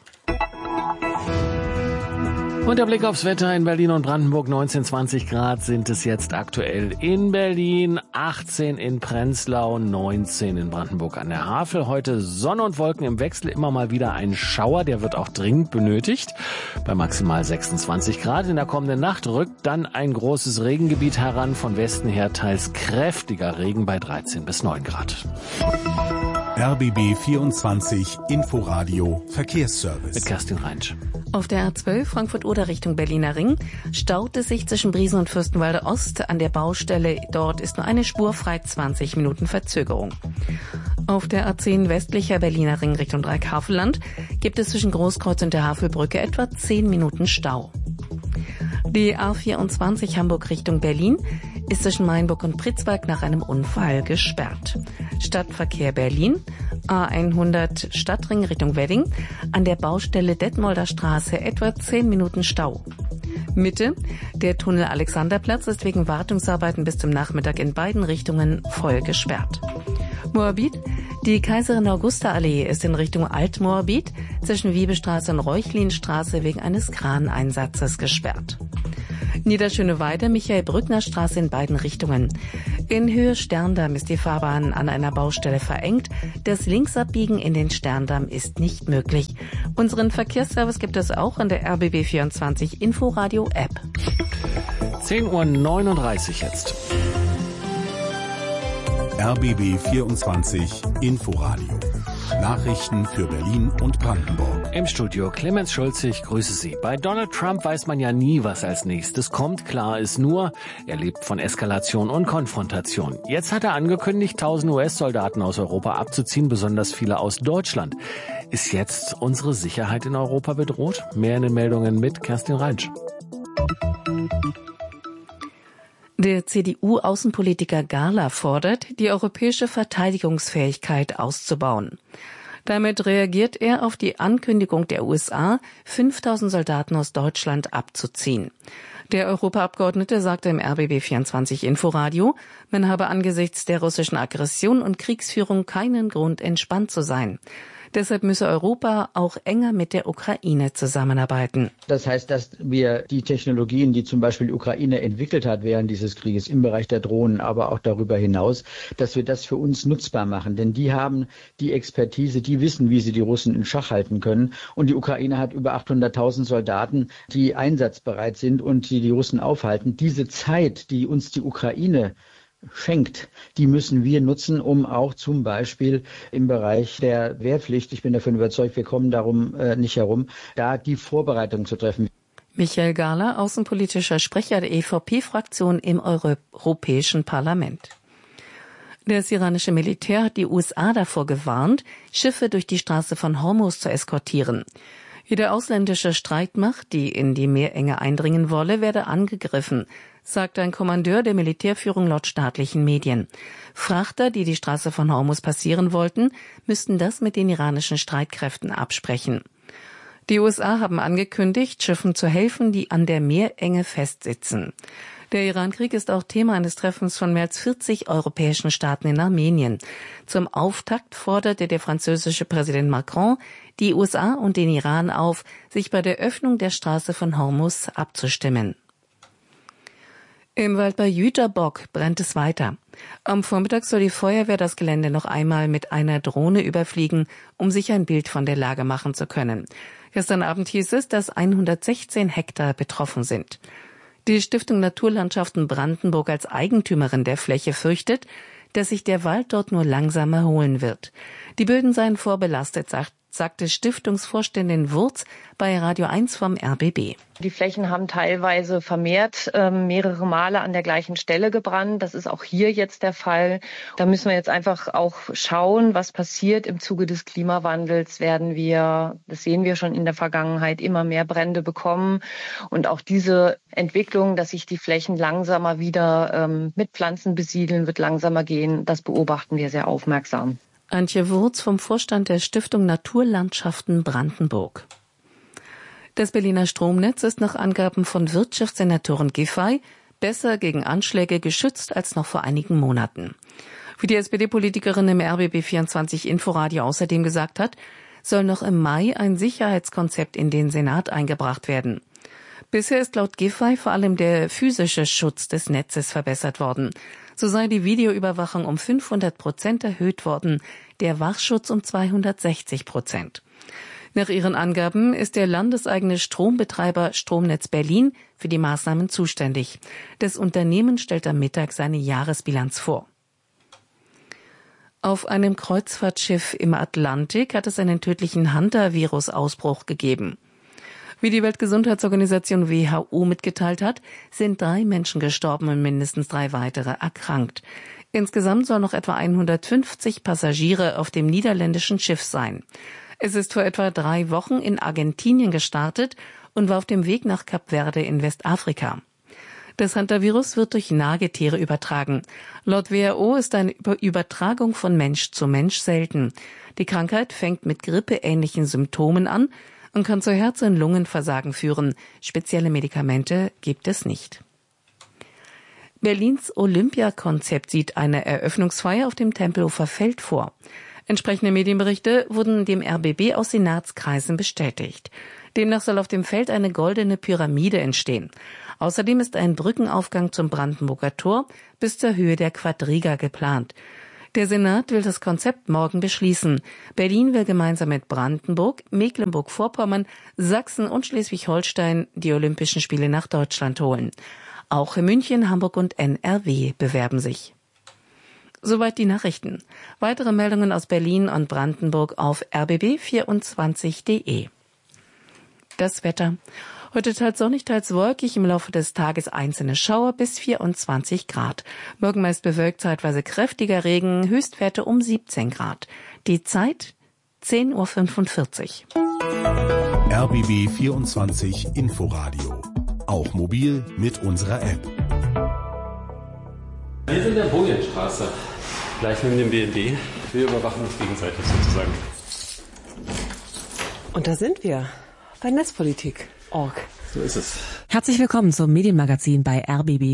Und der Blick aufs Wetter in Berlin und Brandenburg. 19, 20 Grad sind es jetzt aktuell in Berlin, 18 in Prenzlau, 19 in Brandenburg an der Havel. Heute Sonne und Wolken im Wechsel, immer mal wieder ein Schauer, der wird auch dringend benötigt. Bei maximal 26 Grad in der kommenden Nacht rückt dann ein großes Regengebiet heran, von Westen her teils kräftiger Regen bei 13 bis 9 Grad. RBB 24 Inforadio Verkehrsservice. Mit Kerstin Reinsch. Auf der A12 Frankfurt-Oder Richtung Berliner Ring staut es sich zwischen Briesen und Fürstenwalde Ost an der Baustelle. Dort ist nur eine Spur frei, 20 Minuten Verzögerung. Auf der A10 westlicher Berliner Ring Richtung Dreieckhavelland gibt es zwischen Großkreuz und der Havelbrücke etwa 10 Minuten Stau. Die A24 Hamburg Richtung Berlin ist zwischen Mainburg und Pritzwalk nach einem Unfall gesperrt. Stadtverkehr Berlin, A100 Stadtring Richtung Wedding, an der Baustelle Detmolder Straße etwa 10 Minuten Stau. Mitte, der Tunnel Alexanderplatz ist wegen Wartungsarbeiten bis zum Nachmittag in beiden Richtungen voll gesperrt. Moabit, die Kaiserin Augusta Allee ist in Richtung Alt-Moabit zwischen Wiebestraße und Reuchlinstraße wegen eines Kraneinsatzes gesperrt. Niederschöneweide, Michael-Brückner-Straße in beiden Richtungen. In Höhe Sterndamm ist die Fahrbahn an einer Baustelle verengt. Das Linksabbiegen in den Sterndamm ist nicht möglich. Unseren Verkehrsservice gibt es auch in der RBB24 Inforadio App. 10:39 Uhr jetzt. RBB 24 Inforadio. Nachrichten für Berlin und Brandenburg. Im Studio Clemens Schulze, ich grüße Sie. Bei Donald Trump weiß man ja nie, was als nächstes kommt. Klar ist nur, er lebt von Eskalation und Konfrontation. Jetzt hat er angekündigt, 1000 US-Soldaten aus Europa abzuziehen, besonders viele aus Deutschland. Ist jetzt unsere Sicherheit in Europa bedroht? Mehr in den Meldungen mit Kerstin Reinsch. Der CDU-Außenpolitiker Gahler fordert, die europäische Verteidigungsfähigkeit auszubauen. Damit reagiert er auf die Ankündigung der USA, 5000 Soldaten aus Deutschland abzuziehen. Der Europaabgeordnete sagte im RBB24 Inforadio, man habe angesichts der russischen Aggression und Kriegsführung keinen Grund, entspannt zu sein. Deshalb müsse Europa auch enger mit der Ukraine zusammenarbeiten. Das heißt, dass wir die Technologien, die zum Beispiel die Ukraine entwickelt hat während dieses Krieges im Bereich der Drohnen, aber auch darüber hinaus, dass wir das für uns nutzbar machen. Denn die haben die Expertise, die wissen, wie sie die Russen in Schach halten können. Und die Ukraine hat über 800.000 Soldaten, die einsatzbereit sind und die Russen aufhalten. Diese Zeit, die uns die Ukraine schenkt, die müssen wir nutzen, um auch zum Beispiel im Bereich der Wehrpflicht, ich bin davon überzeugt, wir kommen darum nicht herum, da die Vorbereitung zu treffen. Michael Gahler, außenpolitischer Sprecher der EVP-Fraktion im Europäischen Parlament. Das iranische Militär hat die USA davor gewarnt, Schiffe durch die Straße von Hormuz zu eskortieren. Jede ausländische Streitmacht, die in die Meerenge eindringen wolle, werde angegriffen, sagt ein Kommandeur der Militärführung laut staatlichen Medien. Frachter, die die Straße von Hormuz passieren wollten, müssten das mit den iranischen Streitkräften absprechen. Die USA haben angekündigt, Schiffen zu helfen, die an der Meerenge festsitzen. Der Iran-Krieg ist auch Thema eines Treffens von mehr als 40 europäischen Staaten in Armenien. Zum Auftakt forderte der französische Präsident Macron die USA und den Iran auf, sich bei der Öffnung der Straße von Hormuz abzustimmen. Im Wald bei Jüterbock brennt es weiter. Am Vormittag soll die Feuerwehr das Gelände noch einmal mit einer Drohne überfliegen, um sich ein Bild von der Lage machen zu können. Gestern Abend hieß es, dass 116 Hektar betroffen sind. Die Stiftung Naturlandschaften Brandenburg als Eigentümerin der Fläche fürchtet, dass sich der Wald dort nur langsam erholen wird. Die Böden seien vorbelastet, sagte Stiftungsvorständin Wurz bei Radio 1 vom RBB. Die Flächen haben teilweise vermehrt mehrere Male an der gleichen Stelle gebrannt. Das ist auch hier jetzt der Fall. Da müssen wir jetzt einfach auch schauen, was passiert. Im Zuge des Klimawandels werden wir, das sehen wir schon in der Vergangenheit, immer mehr Brände bekommen. Und auch diese Entwicklung, dass sich die Flächen langsamer wieder mit Pflanzen besiedeln, wird langsamer gehen, das beobachten wir sehr aufmerksam. Antje Wurz vom Vorstand der Stiftung Naturlandschaften Brandenburg. Das Berliner Stromnetz ist nach Angaben von Wirtschaftssenatorin Giffey besser gegen Anschläge geschützt als noch vor einigen Monaten. Wie die SPD-Politikerin im RBB24 Inforadio außerdem gesagt hat, soll noch im Mai ein Sicherheitskonzept in den Senat eingebracht werden. Bisher ist laut Giffey vor allem der physische Schutz des Netzes verbessert worden. So sei die Videoüberwachung um 500% erhöht worden, der Wachschutz um 260%. Nach ihren Angaben ist der landeseigene Strombetreiber Stromnetz Berlin für die Maßnahmen zuständig. Das Unternehmen stellt am Mittag seine Jahresbilanz vor. Auf einem Kreuzfahrtschiff im Atlantik hat es einen tödlichen Hantavirus-Ausbruch gegeben. Wie die Weltgesundheitsorganisation WHO mitgeteilt hat, sind 3 Menschen gestorben und mindestens 3 weitere erkrankt. Insgesamt sollen noch etwa 150 Passagiere auf dem niederländischen Schiff sein. Es ist vor etwa 3 Wochen in Argentinien gestartet und war auf dem Weg nach Kap Verde in Westafrika. Das Hantavirus wird durch Nagetiere übertragen. Laut WHO ist eine Übertragung von Mensch zu Mensch selten. Die Krankheit fängt mit grippeähnlichen Symptomen an und kann zu Herz- und Lungenversagen führen. Spezielle Medikamente gibt es nicht. Berlins Olympiakonzept sieht eine Eröffnungsfeier auf dem Tempelhofer Feld vor. Entsprechende Medienberichte wurden dem RBB aus Senatskreisen bestätigt. Demnach soll auf dem Feld eine goldene Pyramide entstehen. Außerdem ist ein Brückenaufgang zum Brandenburger Tor bis zur Höhe der Quadriga geplant. Der Senat will das Konzept morgen beschließen. Berlin will gemeinsam mit Brandenburg, Mecklenburg-Vorpommern, Sachsen und Schleswig-Holstein die Olympischen Spiele nach Deutschland holen. Auch in München, Hamburg und NRW bewerben sich. Soweit die Nachrichten. Weitere Meldungen aus Berlin und Brandenburg auf rbb24.de. Das Wetter. Heute teils sonnig, teils wolkig, im Laufe des Tages einzelne Schauer bis 24 Grad. Morgen meist bewölkt, zeitweise kräftiger Regen, Höchstwerte um 17 Grad. Die Zeit 10:45 Uhr. RBB 24 Inforadio. Auch mobil mit unserer App. Wir sind in der Bojenstraße, gleich neben dem BND. Wir überwachen uns gegenseitig sozusagen. Und da sind wir, bei Netzpolitik.org. So ist es. Herzlich willkommen zum Medienmagazin bei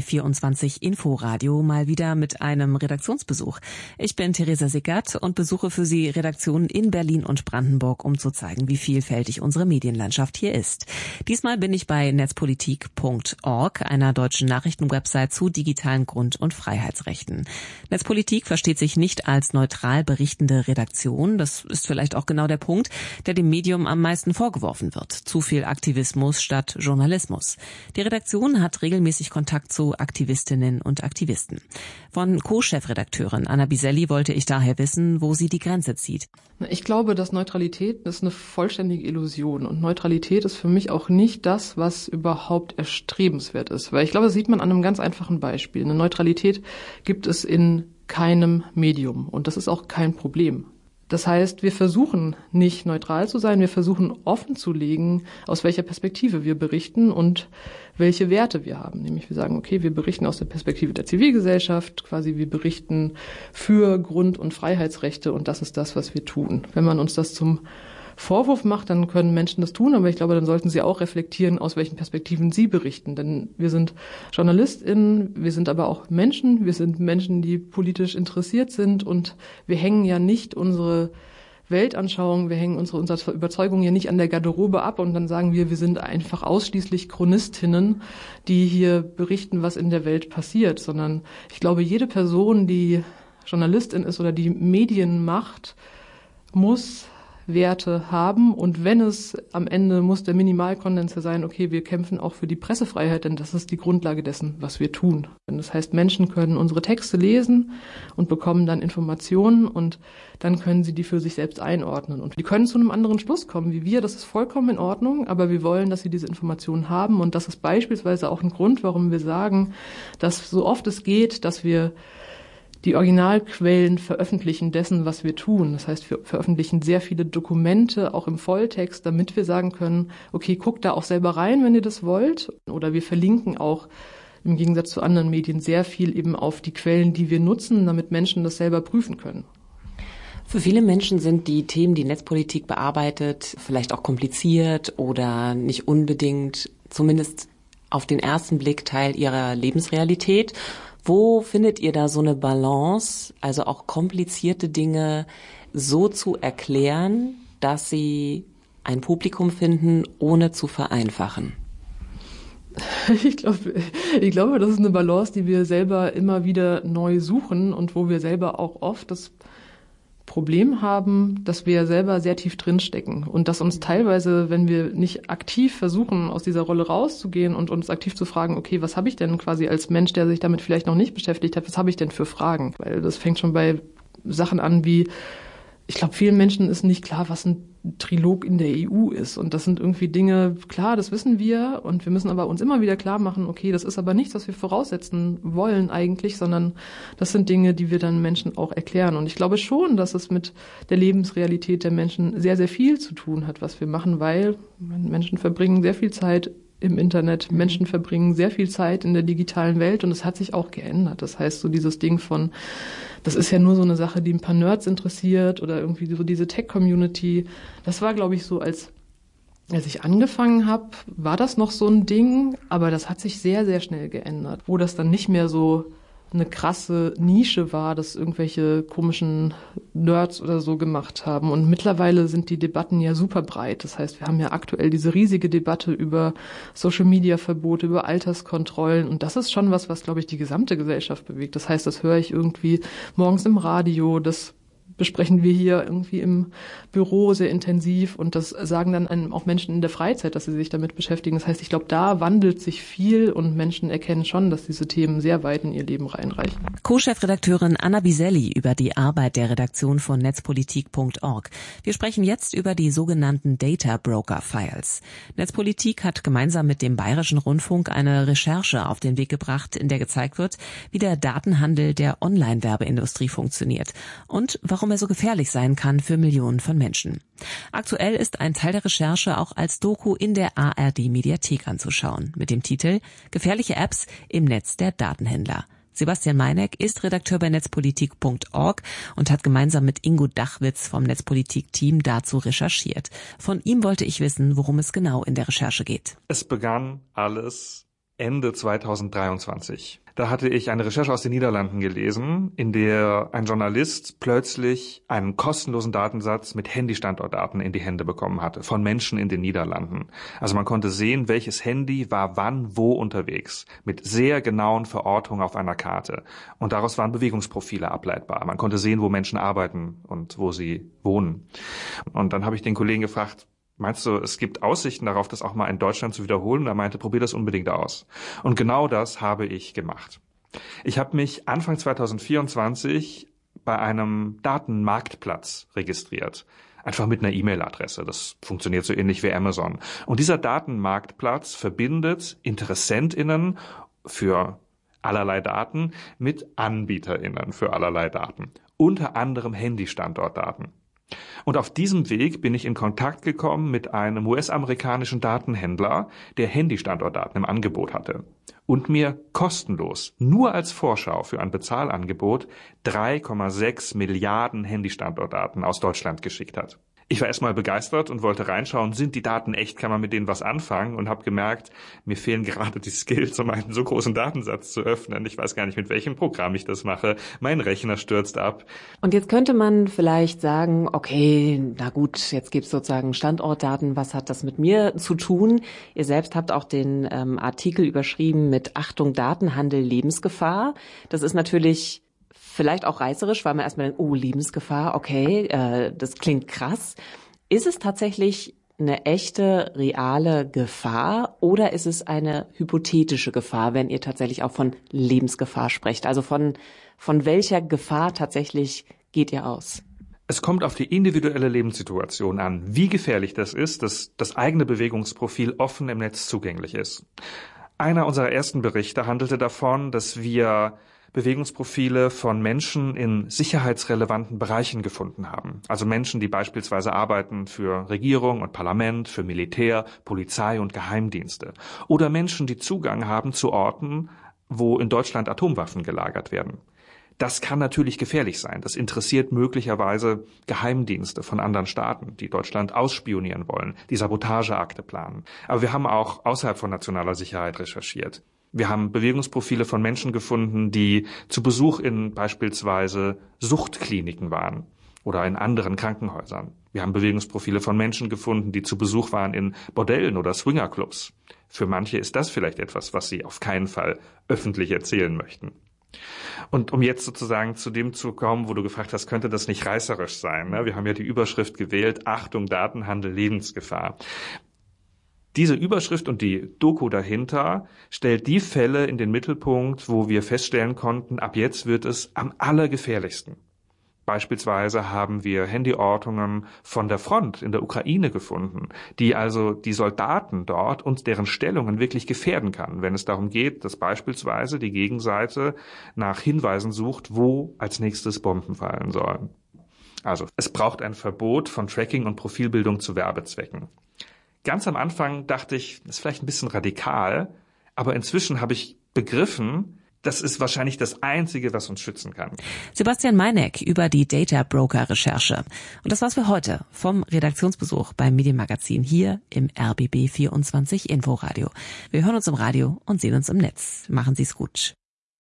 RBB24 Inforadio, mal wieder mit einem Redaktionsbesuch. Ich bin Theresa Sickert und besuche für Sie Redaktionen in Berlin und Brandenburg, um zu zeigen, wie vielfältig unsere Medienlandschaft hier ist. Diesmal bin ich bei Netzpolitik.org, einer deutschen Nachrichtenwebsite zu digitalen Grund- und Freiheitsrechten. Netzpolitik versteht sich nicht als neutral berichtende Redaktion. Das ist vielleicht auch genau der Punkt, der dem Medium am meisten vorgeworfen wird. Zu viel Aktivismus statt Journalismus. Die Redaktion hat regelmäßig Kontakt zu Aktivistinnen und Aktivisten. Von Co-Chefredakteurin Anna Biselli wollte ich daher wissen, wo sie die Grenze zieht. Ich glaube, dass Neutralität ist eine vollständige Illusion. Und Neutralität ist für mich auch nicht das, was überhaupt erstrebenswert ist. Weil ich glaube, das sieht man an einem ganz einfachen Beispiel. Eine Neutralität gibt es in keinem Medium. Und das ist auch kein Problem. Das heißt, wir versuchen nicht neutral zu sein, wir versuchen offen zu legen, aus welcher Perspektive wir berichten und welche Werte wir haben. Nämlich wir sagen, okay, wir berichten aus der Perspektive der Zivilgesellschaft, quasi wir berichten für Grund- und Freiheitsrechte und das ist das, was wir tun. Wenn man uns das zum Vorwurf macht, dann können Menschen das tun, aber ich glaube, dann sollten sie auch reflektieren, aus welchen Perspektiven sie berichten. Denn wir sind JournalistInnen, wir sind aber auch Menschen, wir sind Menschen, die politisch interessiert sind und wir hängen ja nicht unsere Weltanschauung, wir hängen unsere Überzeugungen ja nicht an der Garderobe ab und dann sagen wir sind einfach ausschließlich Chronistinnen, die hier berichten, was in der Welt passiert, sondern ich glaube, jede Person, die Journalistin ist oder die Medien macht, muss Werte haben und wenn es am Ende muss der Minimalkonsens sein, okay, wir kämpfen auch für die Pressefreiheit, denn das ist die Grundlage dessen, was wir tun. Das heißt, Menschen können unsere Texte lesen und bekommen dann Informationen und dann können sie die für sich selbst einordnen und die können zu einem anderen Schluss kommen wie wir, das ist vollkommen in Ordnung, aber wir wollen, dass sie diese Informationen haben und das ist beispielsweise auch ein Grund, warum wir sagen, dass so oft es geht, dass wir die Originalquellen veröffentlichen dessen, was wir tun. Das heißt, wir veröffentlichen sehr viele Dokumente, auch im Volltext, damit wir sagen können, okay, guckt da auch selber rein, wenn ihr das wollt. Oder wir verlinken auch im Gegensatz zu anderen Medien sehr viel eben auf die Quellen, die wir nutzen, damit Menschen das selber prüfen können. Für viele Menschen sind die Themen, die Netzpolitik bearbeitet, vielleicht auch kompliziert oder nicht unbedingt, zumindest auf den ersten Blick, Teil ihrer Lebensrealität. Wo findet ihr da so eine Balance, also auch komplizierte Dinge so zu erklären, dass sie ein Publikum finden, ohne zu vereinfachen? Ich glaube, das ist eine Balance, die wir selber immer wieder neu suchen und wo wir selber auch oft das Problem haben, dass wir selber sehr tief drinstecken und dass uns teilweise, wenn wir nicht aktiv versuchen, aus dieser Rolle rauszugehen und uns aktiv zu fragen, okay, was habe ich denn quasi als Mensch, der sich damit vielleicht noch nicht beschäftigt hat, was habe ich denn für Fragen? Weil das fängt schon bei Sachen an wie, ich glaube, vielen Menschen ist nicht klar, was ein Trilog in der EU ist. Und das sind irgendwie Dinge, klar, das wissen wir und wir müssen aber uns immer wieder klar machen, okay, das ist aber nichts, was wir voraussetzen wollen eigentlich, sondern das sind Dinge, die wir dann Menschen auch erklären. Und ich glaube schon, dass es mit der Lebensrealität der Menschen sehr, sehr viel zu tun hat, was wir machen, weil Menschen verbringen sehr viel Zeit im Internet, Menschen verbringen sehr viel Zeit in der digitalen Welt und es hat sich auch geändert. Das heißt, so dieses Ding von, das ist ja nur so eine Sache, die ein paar Nerds interessiert oder irgendwie so diese Tech-Community, das war, glaube ich, so, als ich angefangen habe, war das noch so ein Ding, aber das hat sich sehr, sehr schnell geändert, wo das dann nicht mehr so eine krasse Nische war, dass irgendwelche komischen Nerds oder so gemacht haben. Und mittlerweile sind die Debatten ja super breit. Das heißt, wir haben ja aktuell diese riesige Debatte über Social-Media-Verbote, über Alterskontrollen. Und das ist schon was, glaube ich, die gesamte Gesellschaft bewegt. Das heißt, das höre ich irgendwie morgens im Radio, das besprechen wir hier irgendwie im Büro sehr intensiv und das sagen dann einem auch Menschen in der Freizeit, dass sie sich damit beschäftigen. Das heißt, ich glaube, da wandelt sich viel und Menschen erkennen schon, dass diese Themen sehr weit in ihr Leben reinreichen. Co-Chefredakteurin Anna Biselli über die Arbeit der Redaktion von netzpolitik.org. Wir sprechen jetzt über die sogenannten Data Broker Files. Netzpolitik hat gemeinsam mit dem Bayerischen Rundfunk eine Recherche auf den Weg gebracht, in der gezeigt wird, wie der Datenhandel der Online-Werbeindustrie funktioniert und warum er so gefährlich sein kann für Millionen von Menschen. Aktuell ist ein Teil der Recherche auch als Doku in der ARD-Mediathek anzuschauen, mit dem Titel »Gefährliche Apps im Netz der Datenhändler«. Sebastian Meineck ist Redakteur bei netzpolitik.org und hat gemeinsam mit Ingo Dachwitz vom Netzpolitik-Team dazu recherchiert. Von ihm wollte ich wissen, worum es genau in der Recherche geht. Es begann alles Ende 2023. Da hatte ich eine Recherche aus den Niederlanden gelesen, in der ein Journalist plötzlich einen kostenlosen Datensatz mit Handystandortdaten in die Hände bekommen hatte, von Menschen in den Niederlanden. Also man konnte sehen, welches Handy war wann wo unterwegs, mit sehr genauen Verortungen auf einer Karte. Und daraus waren Bewegungsprofile ableitbar. Man konnte sehen, wo Menschen arbeiten und wo sie wohnen. Und dann habe ich den Kollegen gefragt, meinst du, es gibt Aussichten darauf, das auch mal in Deutschland zu wiederholen? Und er meinte, probier das unbedingt aus. Und genau das habe ich gemacht. Ich habe mich Anfang 2024 bei einem Datenmarktplatz registriert. Einfach mit einer E-Mail-Adresse. Das funktioniert so ähnlich wie Amazon. Und dieser Datenmarktplatz verbindet InteressentInnen für allerlei Daten mit AnbieterInnen für allerlei Daten. Unter anderem Handystandortdaten. Und auf diesem Weg bin ich in Kontakt gekommen mit einem US-amerikanischen Datenhändler, der Handystandortdaten im Angebot hatte und mir kostenlos, nur als Vorschau für ein Bezahlangebot, 3,6 Milliarden Handystandortdaten aus Deutschland geschickt hat. Ich war erstmal begeistert und wollte reinschauen, sind die Daten echt, kann man mit denen was anfangen, und habe gemerkt, mir fehlen gerade die Skills, um einen so großen Datensatz zu öffnen. Ich weiß gar nicht, mit welchem Programm ich das mache. Mein Rechner stürzt ab. Und jetzt könnte man vielleicht sagen, okay, na gut, jetzt gibt's sozusagen Standortdaten, was hat das mit mir zu tun? Ihr selbst habt auch den Artikel überschrieben mit Achtung, Datenhandel, Lebensgefahr. Das ist natürlich vielleicht auch reißerisch, weil man erstmal denkt, oh, Lebensgefahr, okay, das klingt krass. Ist es tatsächlich eine echte, reale Gefahr oder ist es eine hypothetische Gefahr, wenn ihr tatsächlich auch von Lebensgefahr sprecht? Also von welcher Gefahr tatsächlich geht ihr aus? Es kommt auf die individuelle Lebenssituation an, wie gefährlich das ist, dass das eigene Bewegungsprofil offen im Netz zugänglich ist. Einer unserer ersten Berichte handelte davon, dass wir Bewegungsprofile von Menschen in sicherheitsrelevanten Bereichen gefunden haben. Also Menschen, die beispielsweise arbeiten für Regierung und Parlament, für Militär, Polizei und Geheimdienste. Oder Menschen, die Zugang haben zu Orten, wo in Deutschland Atomwaffen gelagert werden. Das kann natürlich gefährlich sein. Das interessiert möglicherweise Geheimdienste von anderen Staaten, die Deutschland ausspionieren wollen, die Sabotageakte planen. Aber wir haben auch außerhalb von nationaler Sicherheit recherchiert. Wir haben Bewegungsprofile von Menschen gefunden, die zu Besuch in beispielsweise Suchtkliniken waren oder in anderen Krankenhäusern. Wir haben Bewegungsprofile von Menschen gefunden, die zu Besuch waren in Bordellen oder Swingerclubs. Für manche ist das vielleicht etwas, was sie auf keinen Fall öffentlich erzählen möchten. Und um jetzt sozusagen zu dem zu kommen, wo du gefragt hast, könnte das nicht reißerisch sein? Ne? Wir haben ja die Überschrift gewählt, Achtung, Datenhandel, Lebensgefahr. Diese Überschrift und die Doku dahinter stellt die Fälle in den Mittelpunkt, wo wir feststellen konnten, ab jetzt wird es am allergefährlichsten. Beispielsweise haben wir Handyortungen von der Front in der Ukraine gefunden, die also die Soldaten dort und deren Stellungen wirklich gefährden kann, wenn es darum geht, dass beispielsweise die Gegenseite nach Hinweisen sucht, wo als nächstes Bomben fallen sollen. Also, es braucht ein Verbot von Tracking und Profilbildung zu Werbezwecken. Ganz am Anfang dachte ich, das ist vielleicht ein bisschen radikal, aber inzwischen habe ich begriffen, das ist wahrscheinlich das Einzige, was uns schützen kann. Sebastian Meineck über die Data Broker Recherche. Und das war's für heute vom Redaktionsbesuch beim Medienmagazin hier im RBB 24 Inforadio. Wir hören uns im Radio und sehen uns im Netz. Machen Sie's gut.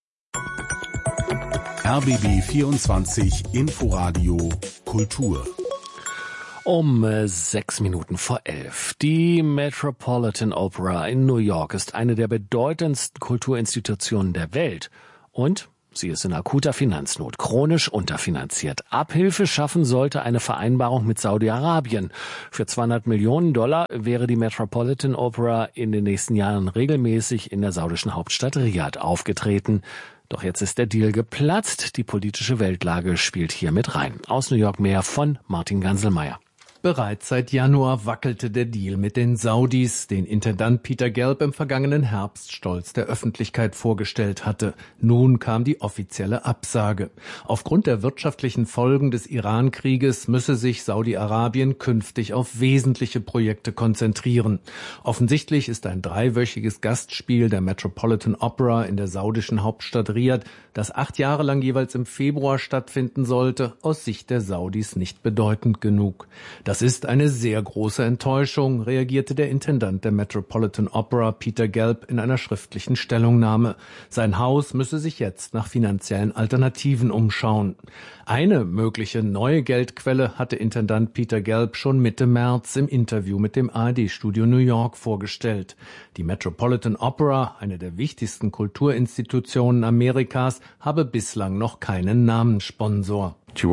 RBB 24 Inforadio Kultur. Um 11:06. Die Metropolitan Opera in New York ist eine der bedeutendsten Kulturinstitutionen der Welt. Und sie ist in akuter Finanznot, chronisch unterfinanziert. Abhilfe schaffen sollte eine Vereinbarung mit Saudi-Arabien. Für $200 Millionen wäre die Metropolitan Opera in den nächsten Jahren regelmäßig in der saudischen Hauptstadt Riyadh aufgetreten. Doch jetzt ist der Deal geplatzt. Die politische Weltlage spielt hier mit rein. Aus New York mehr von Martin Ganselmeier. Bereits seit Januar wackelte der Deal mit den Saudis, den Intendant Peter Gelb im vergangenen Herbst stolz der Öffentlichkeit vorgestellt hatte. Nun kam die offizielle Absage. Aufgrund der wirtschaftlichen Folgen des Iran-Krieges müsse sich Saudi-Arabien künftig auf wesentliche Projekte konzentrieren. Offensichtlich ist ein 3-wöchiges Gastspiel der Metropolitan Opera in der saudischen Hauptstadt Riyadh, das 8 Jahre lang jeweils im Februar stattfinden sollte, aus Sicht der Saudis nicht bedeutend genug. Das ist eine sehr große Enttäuschung, reagierte der Intendant der Metropolitan Opera, Peter Gelb, in einer schriftlichen Stellungnahme. Sein Haus müsse sich jetzt nach finanziellen Alternativen umschauen. Eine mögliche neue Geldquelle hatte Intendant Peter Gelb schon Mitte März im Interview mit dem ARD-Studio New York vorgestellt. Die Metropolitan Opera, eine der wichtigsten Kulturinstitutionen Amerikas, habe bislang noch keinen Namenssponsor.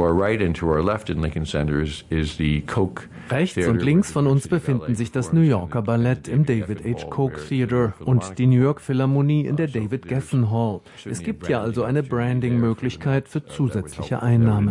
Rechts und links von uns befinden sich das New Yorker Ballett im David H. Koch Theater und die New York Philharmonie in der David Geffen Hall. Es gibt ja also eine Branding-Möglichkeit für zusätzliche Einnahmen.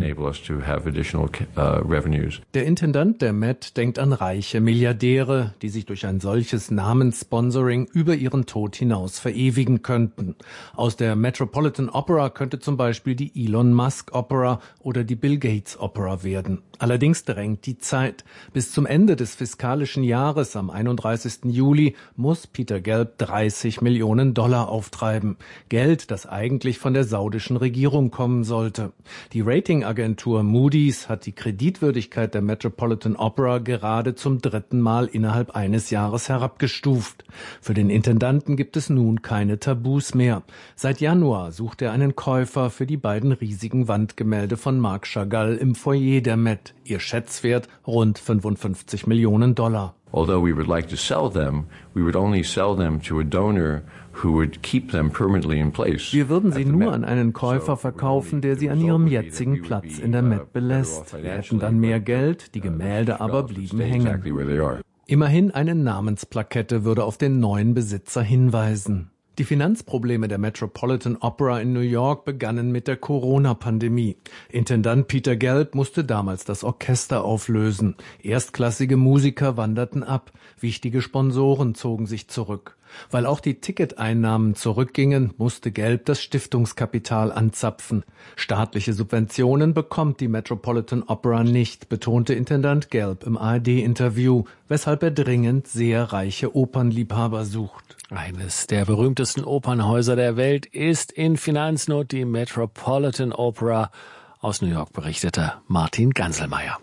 Der Intendant der Met denkt an reiche Milliardäre, die sich durch ein solches Namenssponsoring über ihren Tod hinaus verewigen könnten. Aus der Metropolitan Opera könnte zum Beispiel die Elon Musk Opera oder die Bill Gates Opera werden. Allerdings drängt die Zeit. Bis zum Ende des fiskalischen Jahres am 31. Juli muss Peter Gelb $30 Millionen auftreiben. Geld, das eigentlich von der saudischen Regierung kommen sollte. Die Ratingagentur Moody's hat die Kreditwürdigkeit der Metropolitan Opera gerade zum 3. Mal innerhalb eines Jahres herabgestuft. Für den Intendanten gibt es nun keine Tabus mehr. Seit Januar sucht er einen Käufer für die beiden riesigen Wandgemälde von Marc Chagall im Foyer der Met. Ihr Schätzwert rund $55 Millionen. Although we would like to sell them, we would only sell them to a donor who would keep them permanently in place. Wir würden sie nur an einen Käufer verkaufen, der sie an ihrem jetzigen Platz in der Met belässt. Wir hätten dann mehr Geld, die Gemälde aber blieben hängen. Immerhin eine Namensplakette würde auf den neuen Besitzer hinweisen. Die Finanzprobleme der Metropolitan Opera in New York begannen mit der Corona-Pandemie. Intendant Peter Gelb musste damals das Orchester auflösen. Erstklassige Musiker wanderten ab. Wichtige Sponsoren zogen sich zurück. Weil auch die Ticketeinnahmen zurückgingen, musste Gelb das Stiftungskapital anzapfen. Staatliche Subventionen bekommt die Metropolitan Opera nicht, betonte Intendant Gelb im ARD-Interview, weshalb er dringend sehr reiche Opernliebhaber sucht. Eines der berühmtesten Opernhäuser der Welt ist in Finanznot, die Metropolitan Opera. Aus New York berichtete Martin Ganselmeier.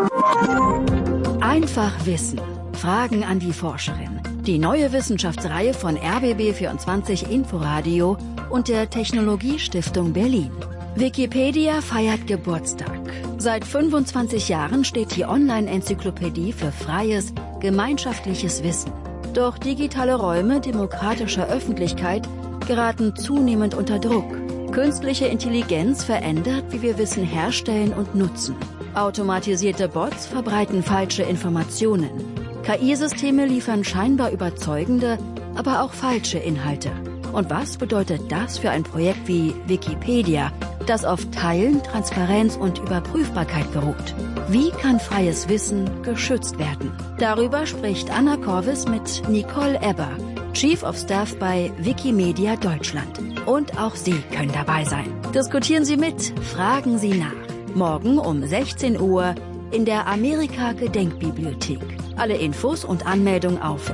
Einfach wissen. Fragen an die Forscherin. Die neue Wissenschaftsreihe von RBB24 Inforadio und der Technologiestiftung Berlin. Wikipedia feiert Geburtstag. Seit 25 Jahren steht die Online-Enzyklopädie für freies, gemeinschaftliches Wissen. Doch digitale Räume demokratischer Öffentlichkeit geraten zunehmend unter Druck. Künstliche Intelligenz verändert, wie wir Wissen herstellen und nutzen. Automatisierte Bots verbreiten falsche Informationen. KI-Systeme liefern scheinbar überzeugende, aber auch falsche Inhalte. Und was bedeutet das für ein Projekt wie Wikipedia, das auf Teilen, Transparenz und Überprüfbarkeit beruht. Wie kann freies Wissen geschützt werden? Darüber spricht Anna Corvis mit Nicole Ebber, Chief of Staff bei Wikimedia Deutschland. Und auch Sie können dabei sein. Diskutieren Sie mit, fragen Sie nach. Morgen um 16 Uhr in der Amerika-Gedenkbibliothek. Alle Infos und Anmeldung auf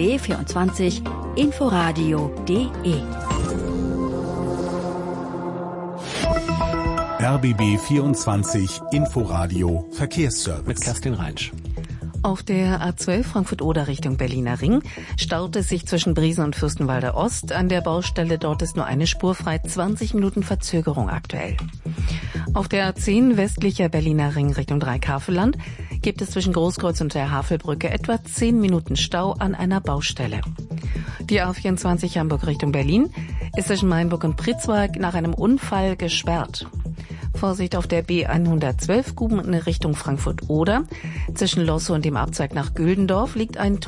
rbb24inforadio.de. RBB 24 Inforadio Verkehrsservice. Mit Kerstin Reinsch. Auf der A12 Frankfurt-Oder Richtung Berliner Ring staut es sich zwischen Briesen und Fürstenwalde Ost. An der Baustelle dort ist nur eine Spur frei, 20 Minuten Verzögerung aktuell. Auf der A10 westlicher Berliner Ring Richtung Dreikafelland gibt es zwischen Großkreuz und der Havelbrücke etwa 10 Minuten Stau an einer Baustelle. Die A24 Hamburg Richtung Berlin ist zwischen Mainburg und Pritzwalk nach einem Unfall gesperrt. Vorsicht auf der B112 Guben in Richtung Frankfurt-Oder. Zwischen Losse und dem Abzweig nach Güldendorf liegt ein